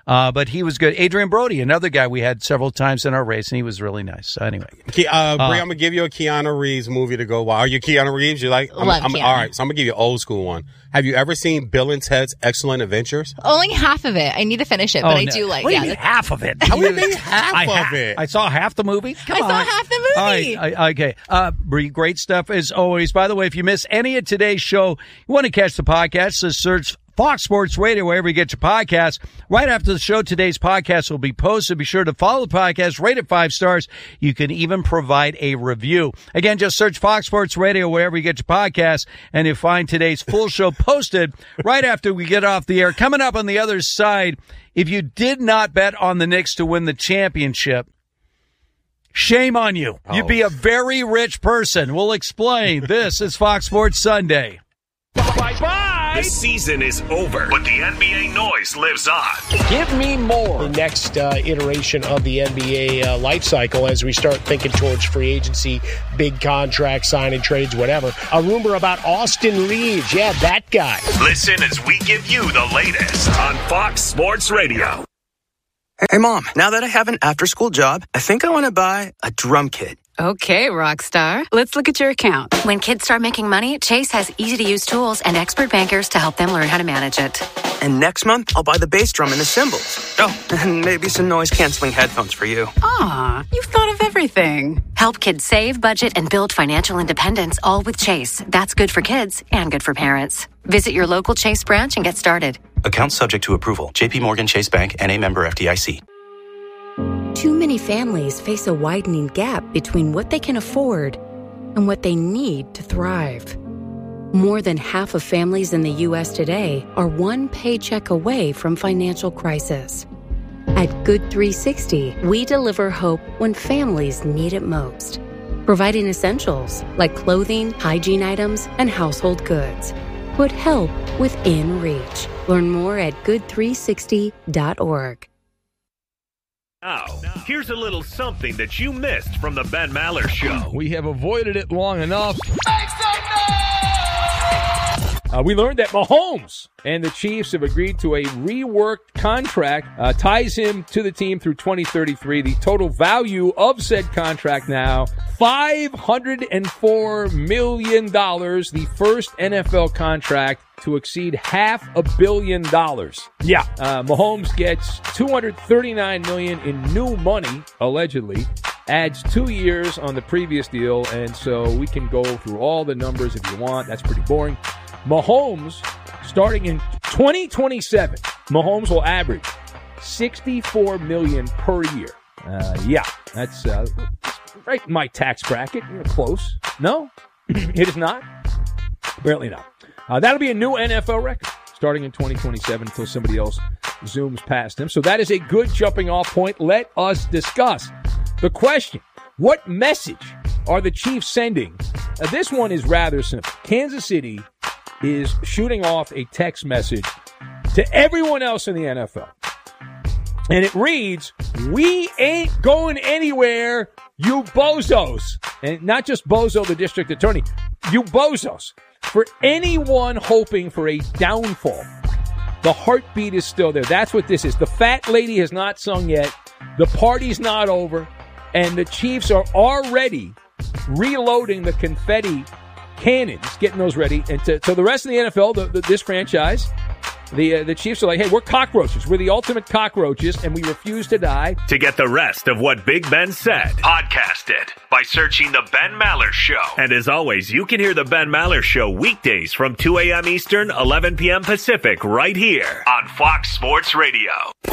Speaker 2: But he was good. Adrian Brody, another guy we had several times in our race, and he was really nice. So anyway.
Speaker 3: Bree, I'm going to give you a Keanu Reeves movie to go. Wow. Are you Keanu Reeves? You like?
Speaker 5: Love Keanu.
Speaker 3: All right, so I'm going to give you an old school one. Have you ever seen Bill and Ted's Excellent Adventures?
Speaker 5: Only half of it. I need to finish it, but I do like.
Speaker 2: What do you mean half of it?
Speaker 3: How would you mean half of it?
Speaker 2: I saw half the movie.
Speaker 5: I saw half the movie.
Speaker 2: All right, okay. Bree, great stuff as always. By the way, if you miss any of today's show, you want to catch the podcast, just search Fox Sports Radio wherever you get your podcasts. Right after the show, today's podcast will be posted. Be sure to follow the podcast, rate it 5 stars. You can even provide a review. Again, just search Fox Sports Radio wherever you get your podcasts, and you'll find today's full show posted right after we get off the air. Coming up on the other side, if you did not bet on the Knicks to win the championship, shame on you. You'd be a very rich person. We'll explain. This is Fox Sports Sunday.
Speaker 1: Bye-bye. The season is over, but the NBA noise lives on.
Speaker 17: Give me more.
Speaker 7: The next iteration of the NBA life cycle as we start thinking towards free agency, big contract signing trades, whatever. A rumor about Austin Reeves. Yeah, that guy.
Speaker 1: Listen as we give you the latest on Fox Sports Radio.
Speaker 19: Hey, Mom, now that I have an after-school job, I think I want to buy a drum kit.
Speaker 10: Okay, Rockstar. Let's look at your account.
Speaker 23: When kids start making money, Chase has easy-to-use tools and expert bankers to help them learn how to manage it.
Speaker 19: And next month, I'll buy the bass drum and the cymbals. Oh, and maybe some noise-canceling headphones for you.
Speaker 10: Aw, you've thought of everything.
Speaker 23: Help kids save, budget, and build financial independence, all with Chase. That's good for kids and good for parents. Visit your local Chase branch and get started.
Speaker 9: Account subject to approval. JP Morgan Chase Bank, N.A. member FDIC.
Speaker 24: Too many families face a widening gap between what they can afford and what they need to thrive. More than half of families in the U.S. today are one paycheck away from financial crisis. At Good 360, we deliver hope when families need it most, providing essentials like clothing, hygiene items, and household goods. Put help within reach. Learn more at good360.org.
Speaker 1: Now, here's a little something that you missed from the Ben Maller Show.
Speaker 25: We have avoided it long enough. We learned that Mahomes and the Chiefs have agreed to a reworked contract, ties him to the team through 2033. The total value of said contract now, $504 million, the first NFL contract to exceed $500 million. Yeah, Mahomes gets $239 million in new money, allegedly, adds 2 years on the previous deal, and so we can go through all the numbers if you want. That's pretty boring. Mahomes, starting in 2027, Mahomes will average $64 million per year. Yeah, that's right in my tax bracket. You're close. No, it is not. Apparently not. That'll be a new NFL record starting in 2027 until somebody else zooms past him. So that is a good jumping off point. Let us discuss the question. What message are the Chiefs sending? This one is rather simple. Kansas City is shooting off a text message to everyone else in the NFL. And it reads, "We ain't going anywhere, you bozos." And not just Bozo, the district attorney, you bozos. For anyone hoping for a downfall, the heartbeat is still there. That's what this is. The fat lady has not sung yet. The party's not over. And the Chiefs are already reloading the confetti cannons, getting those ready. And to the rest of the NFL, this franchise, the Chiefs are like, hey, we're cockroaches. We're the ultimate cockroaches, and we refuse to die.
Speaker 1: To get the rest of what Big Ben said, podcast it by searching The Ben Maller Show. And as always, you can hear The Ben Maller Show weekdays from 2 a.m. Eastern, 11 p.m. Pacific, right here on Fox Sports Radio.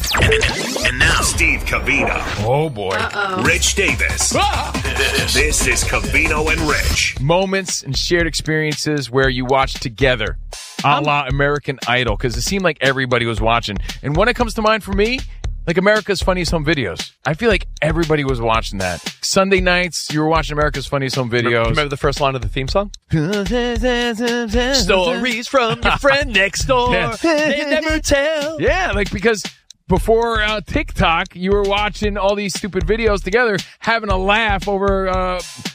Speaker 1: And now, Steve Covino.
Speaker 26: Oh, boy.
Speaker 1: Rich Davis. This is Covino and Rich.
Speaker 26: Moments and shared experiences where you watch together, a la American Idol, because it seemed like everybody was watching. And when it comes to mind for me, like America's Funniest Home Videos. I feel like everybody was watching that. Sunday nights, you were watching America's Funniest Home Videos.
Speaker 27: Remember the first line of the theme song?
Speaker 26: Stories from your friend next door. They never tell. Yeah, like because before TikTok, you were watching all these stupid videos together, having a laugh over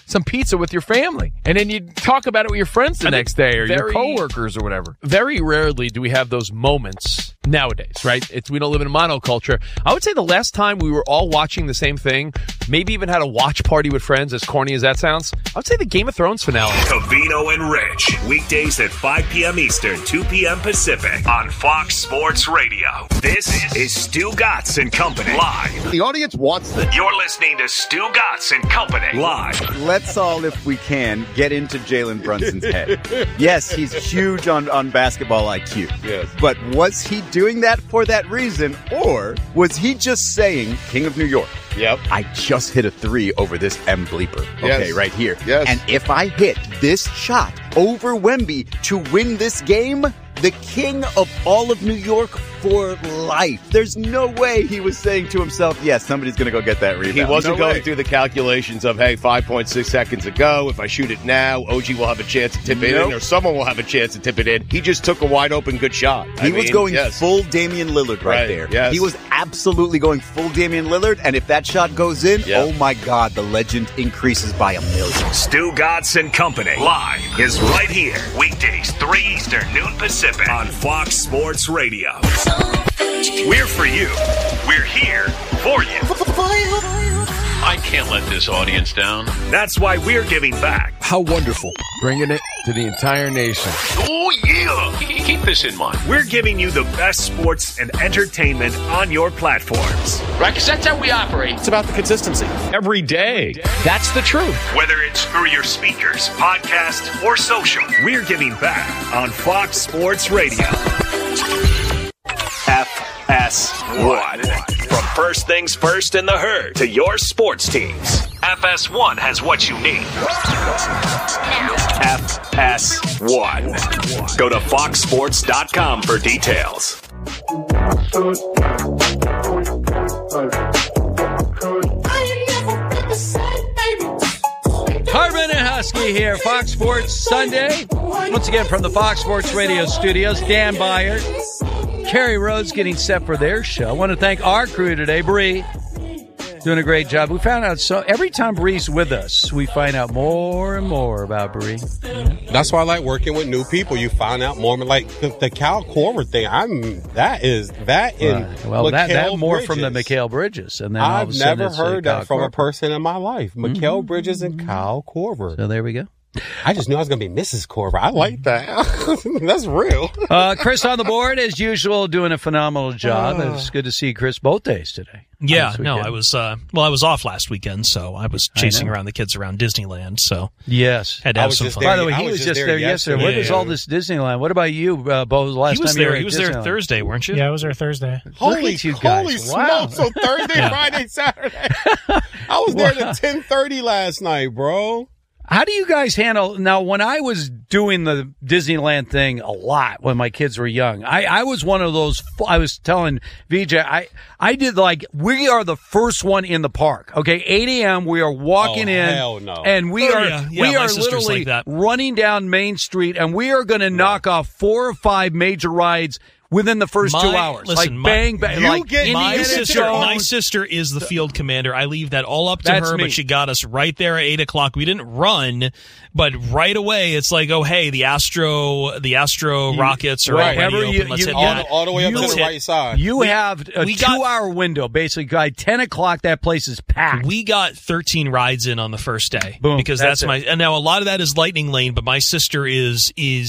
Speaker 26: some pizza with your family. And then you talk about it with your friends the next day or your coworkers or whatever.
Speaker 6: Very rarely do we have those moments nowadays, right? We don't live in a monoculture. I would say the last time we were all watching the same thing, maybe even had a watch party with friends, as corny as that sounds, I would say the Game of Thrones finale.
Speaker 1: Covino and Rich, weekdays at 5 p.m. Eastern, 2 p.m. Pacific on Fox Sports Radio. This is Stu Gatz and Company live.
Speaker 8: The audience wants this.
Speaker 1: You're listening to Stu Gatz and Company live.
Speaker 11: Let's all, if we can, get into Jalen Brunson's head. Yes, he's huge on basketball IQ.
Speaker 8: Yes.
Speaker 11: But was he doing that for that reason, or was he just saying, King of New York?
Speaker 8: Yep.
Speaker 11: I just hit a 3 over this M bleeper. Okay,
Speaker 8: Yes.
Speaker 11: right here.
Speaker 8: Yes.
Speaker 11: And if I hit this shot over Wemby to win this game, the king of all of New York for life. There's no way he was saying to himself, yes, somebody's going to go get that rebound.
Speaker 14: He wasn't
Speaker 11: No
Speaker 14: going
Speaker 11: way.
Speaker 14: through the calculations of, hey, 5.6 seconds ago, if I shoot it now, OG will have a chance to tip it in, or someone will have a chance to tip it in. He just took a wide open good shot.
Speaker 11: He was going full Damian Lillard right there.
Speaker 14: Yes.
Speaker 11: He was absolutely going full Damian Lillard, and if that shot goes in,
Speaker 14: Yep.
Speaker 11: oh my God, the legend increases by 1,000,000.
Speaker 1: Stu Gatz and Company live is right here. Weekdays, 3 Eastern, noon Pacific on Fox Sports Radio. We're for you. We're here for you.
Speaker 12: I can't let this audience down.
Speaker 1: That's why we're giving back.
Speaker 6: How wonderful. Bringing it to the entire nation.
Speaker 12: Oh, yeah. Keep this in mind.
Speaker 1: We're giving you the best sports and entertainment on your platforms.
Speaker 12: Right? Because that's how we operate.
Speaker 17: It's about the consistency.
Speaker 12: Every day. That's the truth.
Speaker 1: Whether it's through your speakers, podcast, or social, we're giving back on Fox Sports Radio. FS1. From First Things First in the Herd to your sports teams, FS1 has what you need. FS1. Go to foxsports.com for details.
Speaker 2: Hardman and Husky here, Fox Sports Sunday. Once again from the Fox Sports Radio studios, Dan Byer, Kerry Rhodes getting set for their show. I want to thank our crew today, Bree, doing a great job. We found out every time Bree's with us, we find out more and more about Bree.
Speaker 3: That's why I like working with new people. You find out more. Like the Cal Korver thing. That
Speaker 2: more
Speaker 3: Bridges.
Speaker 2: from the Mikal Bridges, and then all of a
Speaker 3: I've
Speaker 2: sudden
Speaker 3: never
Speaker 2: it's
Speaker 3: heard
Speaker 2: Kyle
Speaker 3: that from a
Speaker 2: Korver.
Speaker 3: person in my life. Mikal Bridges and Kyle Korver.
Speaker 2: So there we go.
Speaker 3: I just knew I was going to be Mrs. Korver. I like that. That's real.
Speaker 2: Chris on the board, as usual, doing a phenomenal job. It's good to see Chris both days today.
Speaker 4: Yeah, no, I was I was off last weekend, so I was chasing around the kids around Disneyland. So
Speaker 2: yes,
Speaker 4: had to have some fun.
Speaker 2: By the way, he was just there yesterday. What is all this Disneyland? What about you, Bo? Last time you were
Speaker 4: he was there Thursday, weren't you?
Speaker 13: Yeah, I was there Thursday.
Speaker 3: Holy
Speaker 2: guys.
Speaker 3: smokes! So Thursday, Friday, Saturday. I was there at 10:30 last night, bro.
Speaker 2: How do you guys handle now? When I was doing the Disneyland thing a lot when my kids were young, I was one of those. I was telling VJ, I did we are the first one in the park. Okay, 8 a.m. we are walking in,
Speaker 3: hell no.
Speaker 2: and we are literally
Speaker 4: like
Speaker 2: running down Main Street, and we are going to knock off 4 or 5 major rides within the first 2 hours.
Speaker 4: Listen,
Speaker 2: bang, bang.
Speaker 4: My sister is the field commander. I leave that all up to her, but she got us right there at 8 o'clock. We didn't run, but right away it's like, oh, hey, the Astro rockets are already open. Let's hit that.
Speaker 3: All the way up to the right side.
Speaker 2: You have a 2-hour window, basically. By 10 o'clock, that place is packed.
Speaker 4: We got 13 rides in on the first day.
Speaker 2: Boom,
Speaker 4: because that's and now a lot of that is Lightning Lane, but my sister is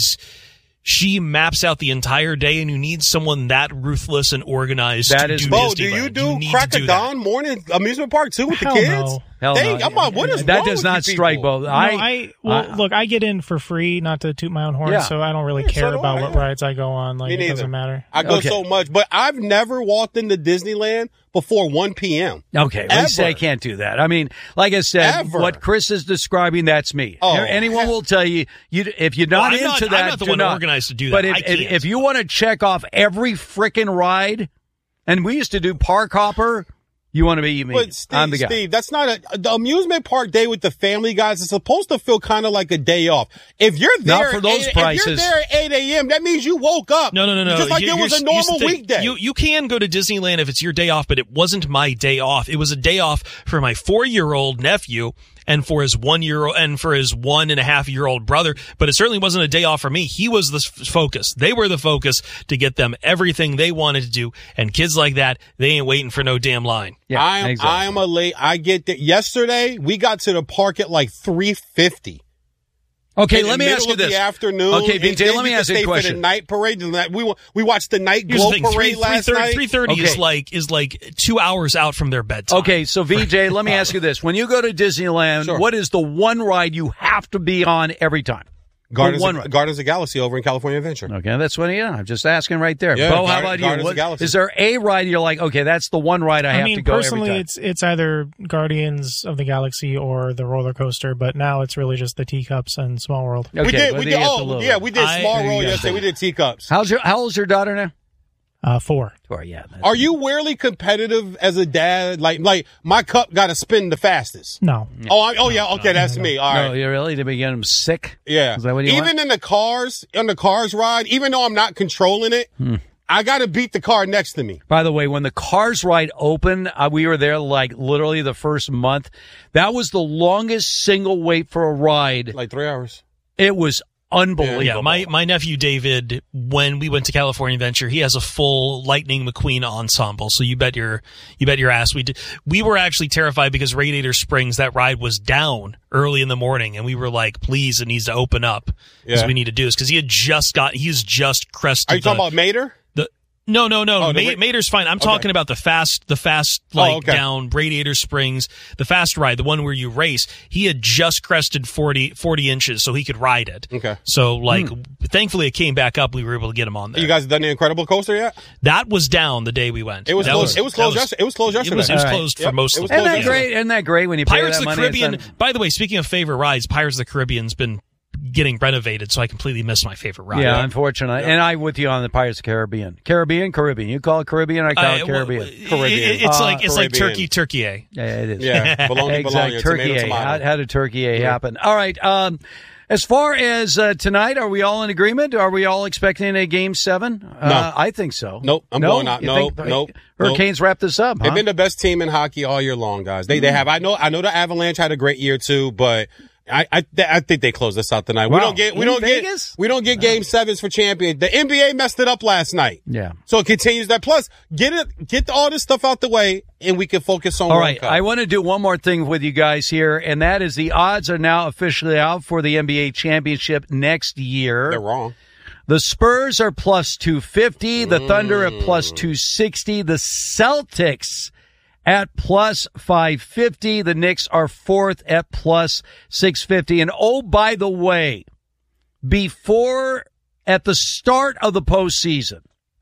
Speaker 4: she maps out the entire day, and you need someone that ruthless and organized to do
Speaker 3: Bo,
Speaker 4: Disneyland.
Speaker 3: do you do Crack of Dawn morning amusement park too with the kids?
Speaker 13: No.
Speaker 2: Hell no.
Speaker 3: What is
Speaker 2: that
Speaker 3: wrong
Speaker 2: does
Speaker 3: with
Speaker 2: not
Speaker 3: you
Speaker 2: strike
Speaker 3: people?
Speaker 2: Bo.
Speaker 13: Look, I get in for free, not to toot my own horn, so I don't really care about what rides I go on. Like, it doesn't matter.
Speaker 3: I go so much, but I've never walked into Disneyland before 1 p.m.
Speaker 2: Okay, at least I can't do that. I mean, like I said, what Chris is describing, that's me. Anyone will tell you, if you're not into that,
Speaker 4: I'm not the one organized to do
Speaker 2: But
Speaker 4: that.
Speaker 2: if you want to check off every frickin' ride, and we used to do Park Hopper, you want to be me.
Speaker 3: But
Speaker 2: I'm the guy.
Speaker 3: Steve, that's not the amusement park day with the family guys. It's supposed to feel kind of like a day off. If you're there,
Speaker 2: not for those prices.
Speaker 3: If you're there at 8 a.m., that means you woke up.
Speaker 4: No.
Speaker 3: Just like it was a normal weekday.
Speaker 4: You can go to Disneyland if it's your day off, but it wasn't my day off. It was a day off for my 4-year-old nephew. and for his 1.5-year-old brother. But it certainly wasn't a day off for me. He was the focus. They were the focus to get them everything they wanted to do. And kids like that, they ain't waiting for no damn line.
Speaker 3: Yeah, I get that. Yesterday, we got to the park at like 3:50.
Speaker 2: Okay, let me ask you this.
Speaker 3: The afternoon.
Speaker 2: Okay, BJ, let me ask you a question.
Speaker 3: For the night parade. We watched the night glow parade last night.
Speaker 4: 3:30 is like 2 hours out from their bedtime.
Speaker 2: Okay, so VJ, let me ask you this. When you go to Disneyland, what is the one ride you have to be on every time?
Speaker 3: Gardens of the Galaxy over in California Adventure.
Speaker 2: Okay, that's what I'm just asking right there. Yeah, Bo, how about you? Is there a ride you're like, okay, that's the one ride I have to go
Speaker 13: personally,
Speaker 2: every time?
Speaker 13: it's either Guardians of the Galaxy or the roller coaster, but now it's really just the teacups and Small World.
Speaker 3: Okay, we did Small World yesterday. We did teacups.
Speaker 2: How old's your daughter now?
Speaker 13: 4.
Speaker 2: Yeah.
Speaker 3: Are you weirdly competitive as a dad? Like my cup got to spin the fastest.
Speaker 13: No.
Speaker 3: Okay, that's me. All right.
Speaker 2: No, you really to be getting them sick?
Speaker 3: Yeah.
Speaker 2: Is that what you
Speaker 3: want? In the cars ride, even though I'm not controlling it, I got to beat the car next to me.
Speaker 2: By the way, when the Cars ride opened, we were there like literally the first month. That was the longest single wait for a ride.
Speaker 3: Like 3 hours.
Speaker 2: It was unbelievable.
Speaker 4: Yeah, my nephew David, when we went to California Adventure, he has a full Lightning McQueen ensemble. So you bet your ass we were actually terrified because Radiator Springs, that ride was down early in the morning, and we were like, please, it needs to open up because we need to do this because he's just crested.
Speaker 3: Are you talking about Mater?
Speaker 4: No. Mater's fine. I'm talking about the fast down Radiator Springs, the fast ride, the one where you race. He had just crested 40 inches so he could ride it.
Speaker 3: Okay.
Speaker 4: So thankfully it came back up. We were able to get him on there.
Speaker 3: You guys done the Incredible Coaster yet?
Speaker 4: That was down the day we went.
Speaker 3: It was closed yesterday. It was closed
Speaker 4: for most of the
Speaker 2: day. Isn't that great when you pay
Speaker 4: Pirates
Speaker 2: that
Speaker 4: of the
Speaker 2: money?
Speaker 4: Caribbean, by the way, speaking of favorite rides, Pirates of the Caribbean's been getting renovated, so I completely missed my favorite ride.
Speaker 2: Yeah, unfortunately. Yeah. And I'm with you on the Pirates of the Caribbean. Caribbean. You call it Caribbean, I call it Caribbean.
Speaker 4: It's like turkey.
Speaker 2: Yeah, it is.
Speaker 3: Yeah, bologna,
Speaker 2: turkey. How did turkey happen? All right. As far as tonight, are we all in agreement? Are we all expecting a Game 7?
Speaker 3: No.
Speaker 2: I think so.
Speaker 3: Nope. I'm going out. Nope.
Speaker 2: Hurricanes wrap this up.
Speaker 3: They've been the best team in hockey all year long, guys. They have. I know the Avalanche had a great year too, but I think they close this out tonight.
Speaker 2: Wow.
Speaker 3: We don't get Game 7s for champion. The NBA messed it up last night.
Speaker 2: Yeah.
Speaker 3: So it continues that. Plus, get all this stuff out the way, and we can focus on.
Speaker 2: All right. I want to do one more thing with you guys here, and that is the odds are now officially out for the NBA championship next year.
Speaker 3: They're wrong.
Speaker 2: The Spurs are plus 250. The Thunder at plus 260. The Celtics at plus 550. The Knicks are fourth at plus 650. And oh, by the way, at the start of the postseason,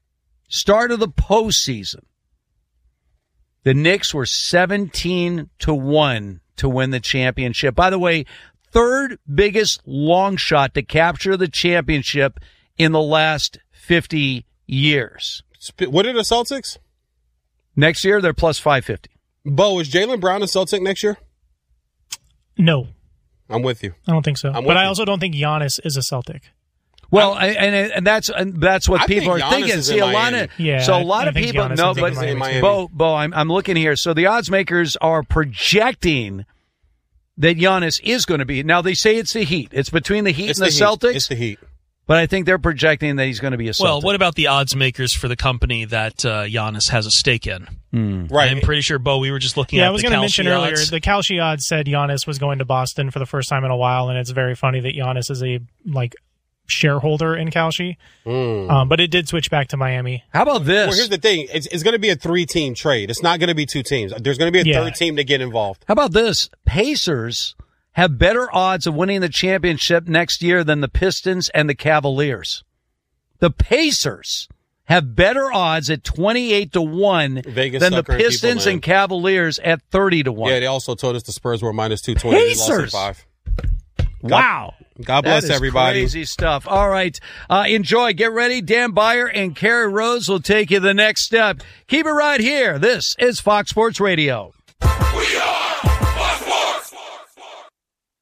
Speaker 2: the Knicks were 17-1 to win the championship. By the way, third biggest long shot to capture the championship in the last 50 years.
Speaker 3: What are the Celtics?
Speaker 2: Next year, they're plus 550.
Speaker 3: Bo, is Jaylen Brown a Celtic next year?
Speaker 13: No.
Speaker 3: I'm with you.
Speaker 13: I don't think so. But I also don't think Giannis is a Celtic.
Speaker 2: Well, and that's what people are thinking. See, a lot of people know, but Bo, I'm looking here. So the odds makers are projecting that Giannis is going to be. Now they say it's the Heat. It's between the Heat and the Celtics.
Speaker 3: It's the Heat.
Speaker 2: But I think they're projecting that he's going to be a Celtic.
Speaker 4: Well, what about the odds makers for the company that Giannis has a stake in?
Speaker 3: Right.
Speaker 4: I'm pretty sure, Bo, we were just looking at the Kalshi odds.
Speaker 13: Yeah, I was going to mention earlier, the Kalshi odds said Giannis was going to Boston for the first time in a while, and it's very funny that Giannis is a shareholder in Kalshi. But it did switch back to Miami.
Speaker 2: How about this?
Speaker 3: Well, here's the thing. It's going to be a 3-team trade. It's not going to be 2 teams. There's going to be a third team to get involved.
Speaker 2: How about this? Pacers have better odds of winning the championship next year than the Pistons and the Cavaliers. The Pacers have better odds at 28-1 than the Pistons and Cavaliers at 30-1.
Speaker 3: Yeah, they also told us the Spurs were minus 220.
Speaker 2: Pacers!
Speaker 3: They lost at 5.
Speaker 2: Wow.
Speaker 3: God bless everybody.
Speaker 2: Crazy stuff. All right. Enjoy. Get ready. Dan Beyer and Kerry Rose will take you the next step. Keep it right here. This is Fox Sports Radio.
Speaker 8: We are Fox Sports.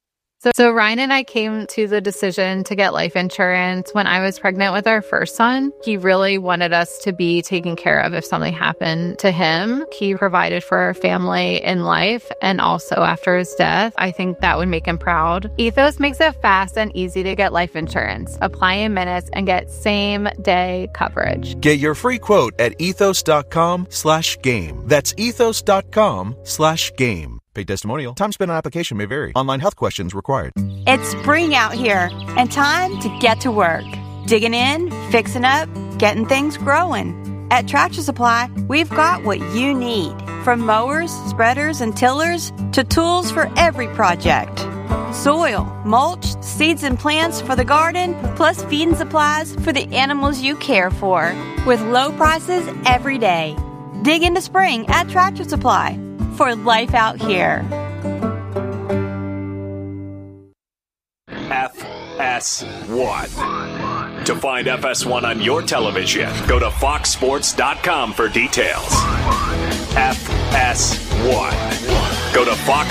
Speaker 8: So Ryan and I came to the decision to get life insurance when I was pregnant with our first son. He really wanted us to be taken care of if something happened to him. He provided for our family in life and also after his death. I think that would make him proud. Ethos makes it fast and easy to get life insurance. Apply in minutes and get same-day coverage.
Speaker 15: Get your free quote at ethos.com/game. That's ethos.com/game. Paid testimonial. Time spent on application may vary. Online health questions required.
Speaker 16: It's spring out here and time to get to work. Digging in, fixing up, getting things growing. At Tractor Supply, we've got what you need. From mowers, spreaders, and tillers to tools for every project. Soil, mulch, seeds and plants for the garden, plus feeding supplies for the animals you care for. With low prices every day. Dig into spring at Tractor Supply. For life out here.
Speaker 1: FS1. To find FS1 on your television, go to foxsports.com for details. FS1. Go to Fox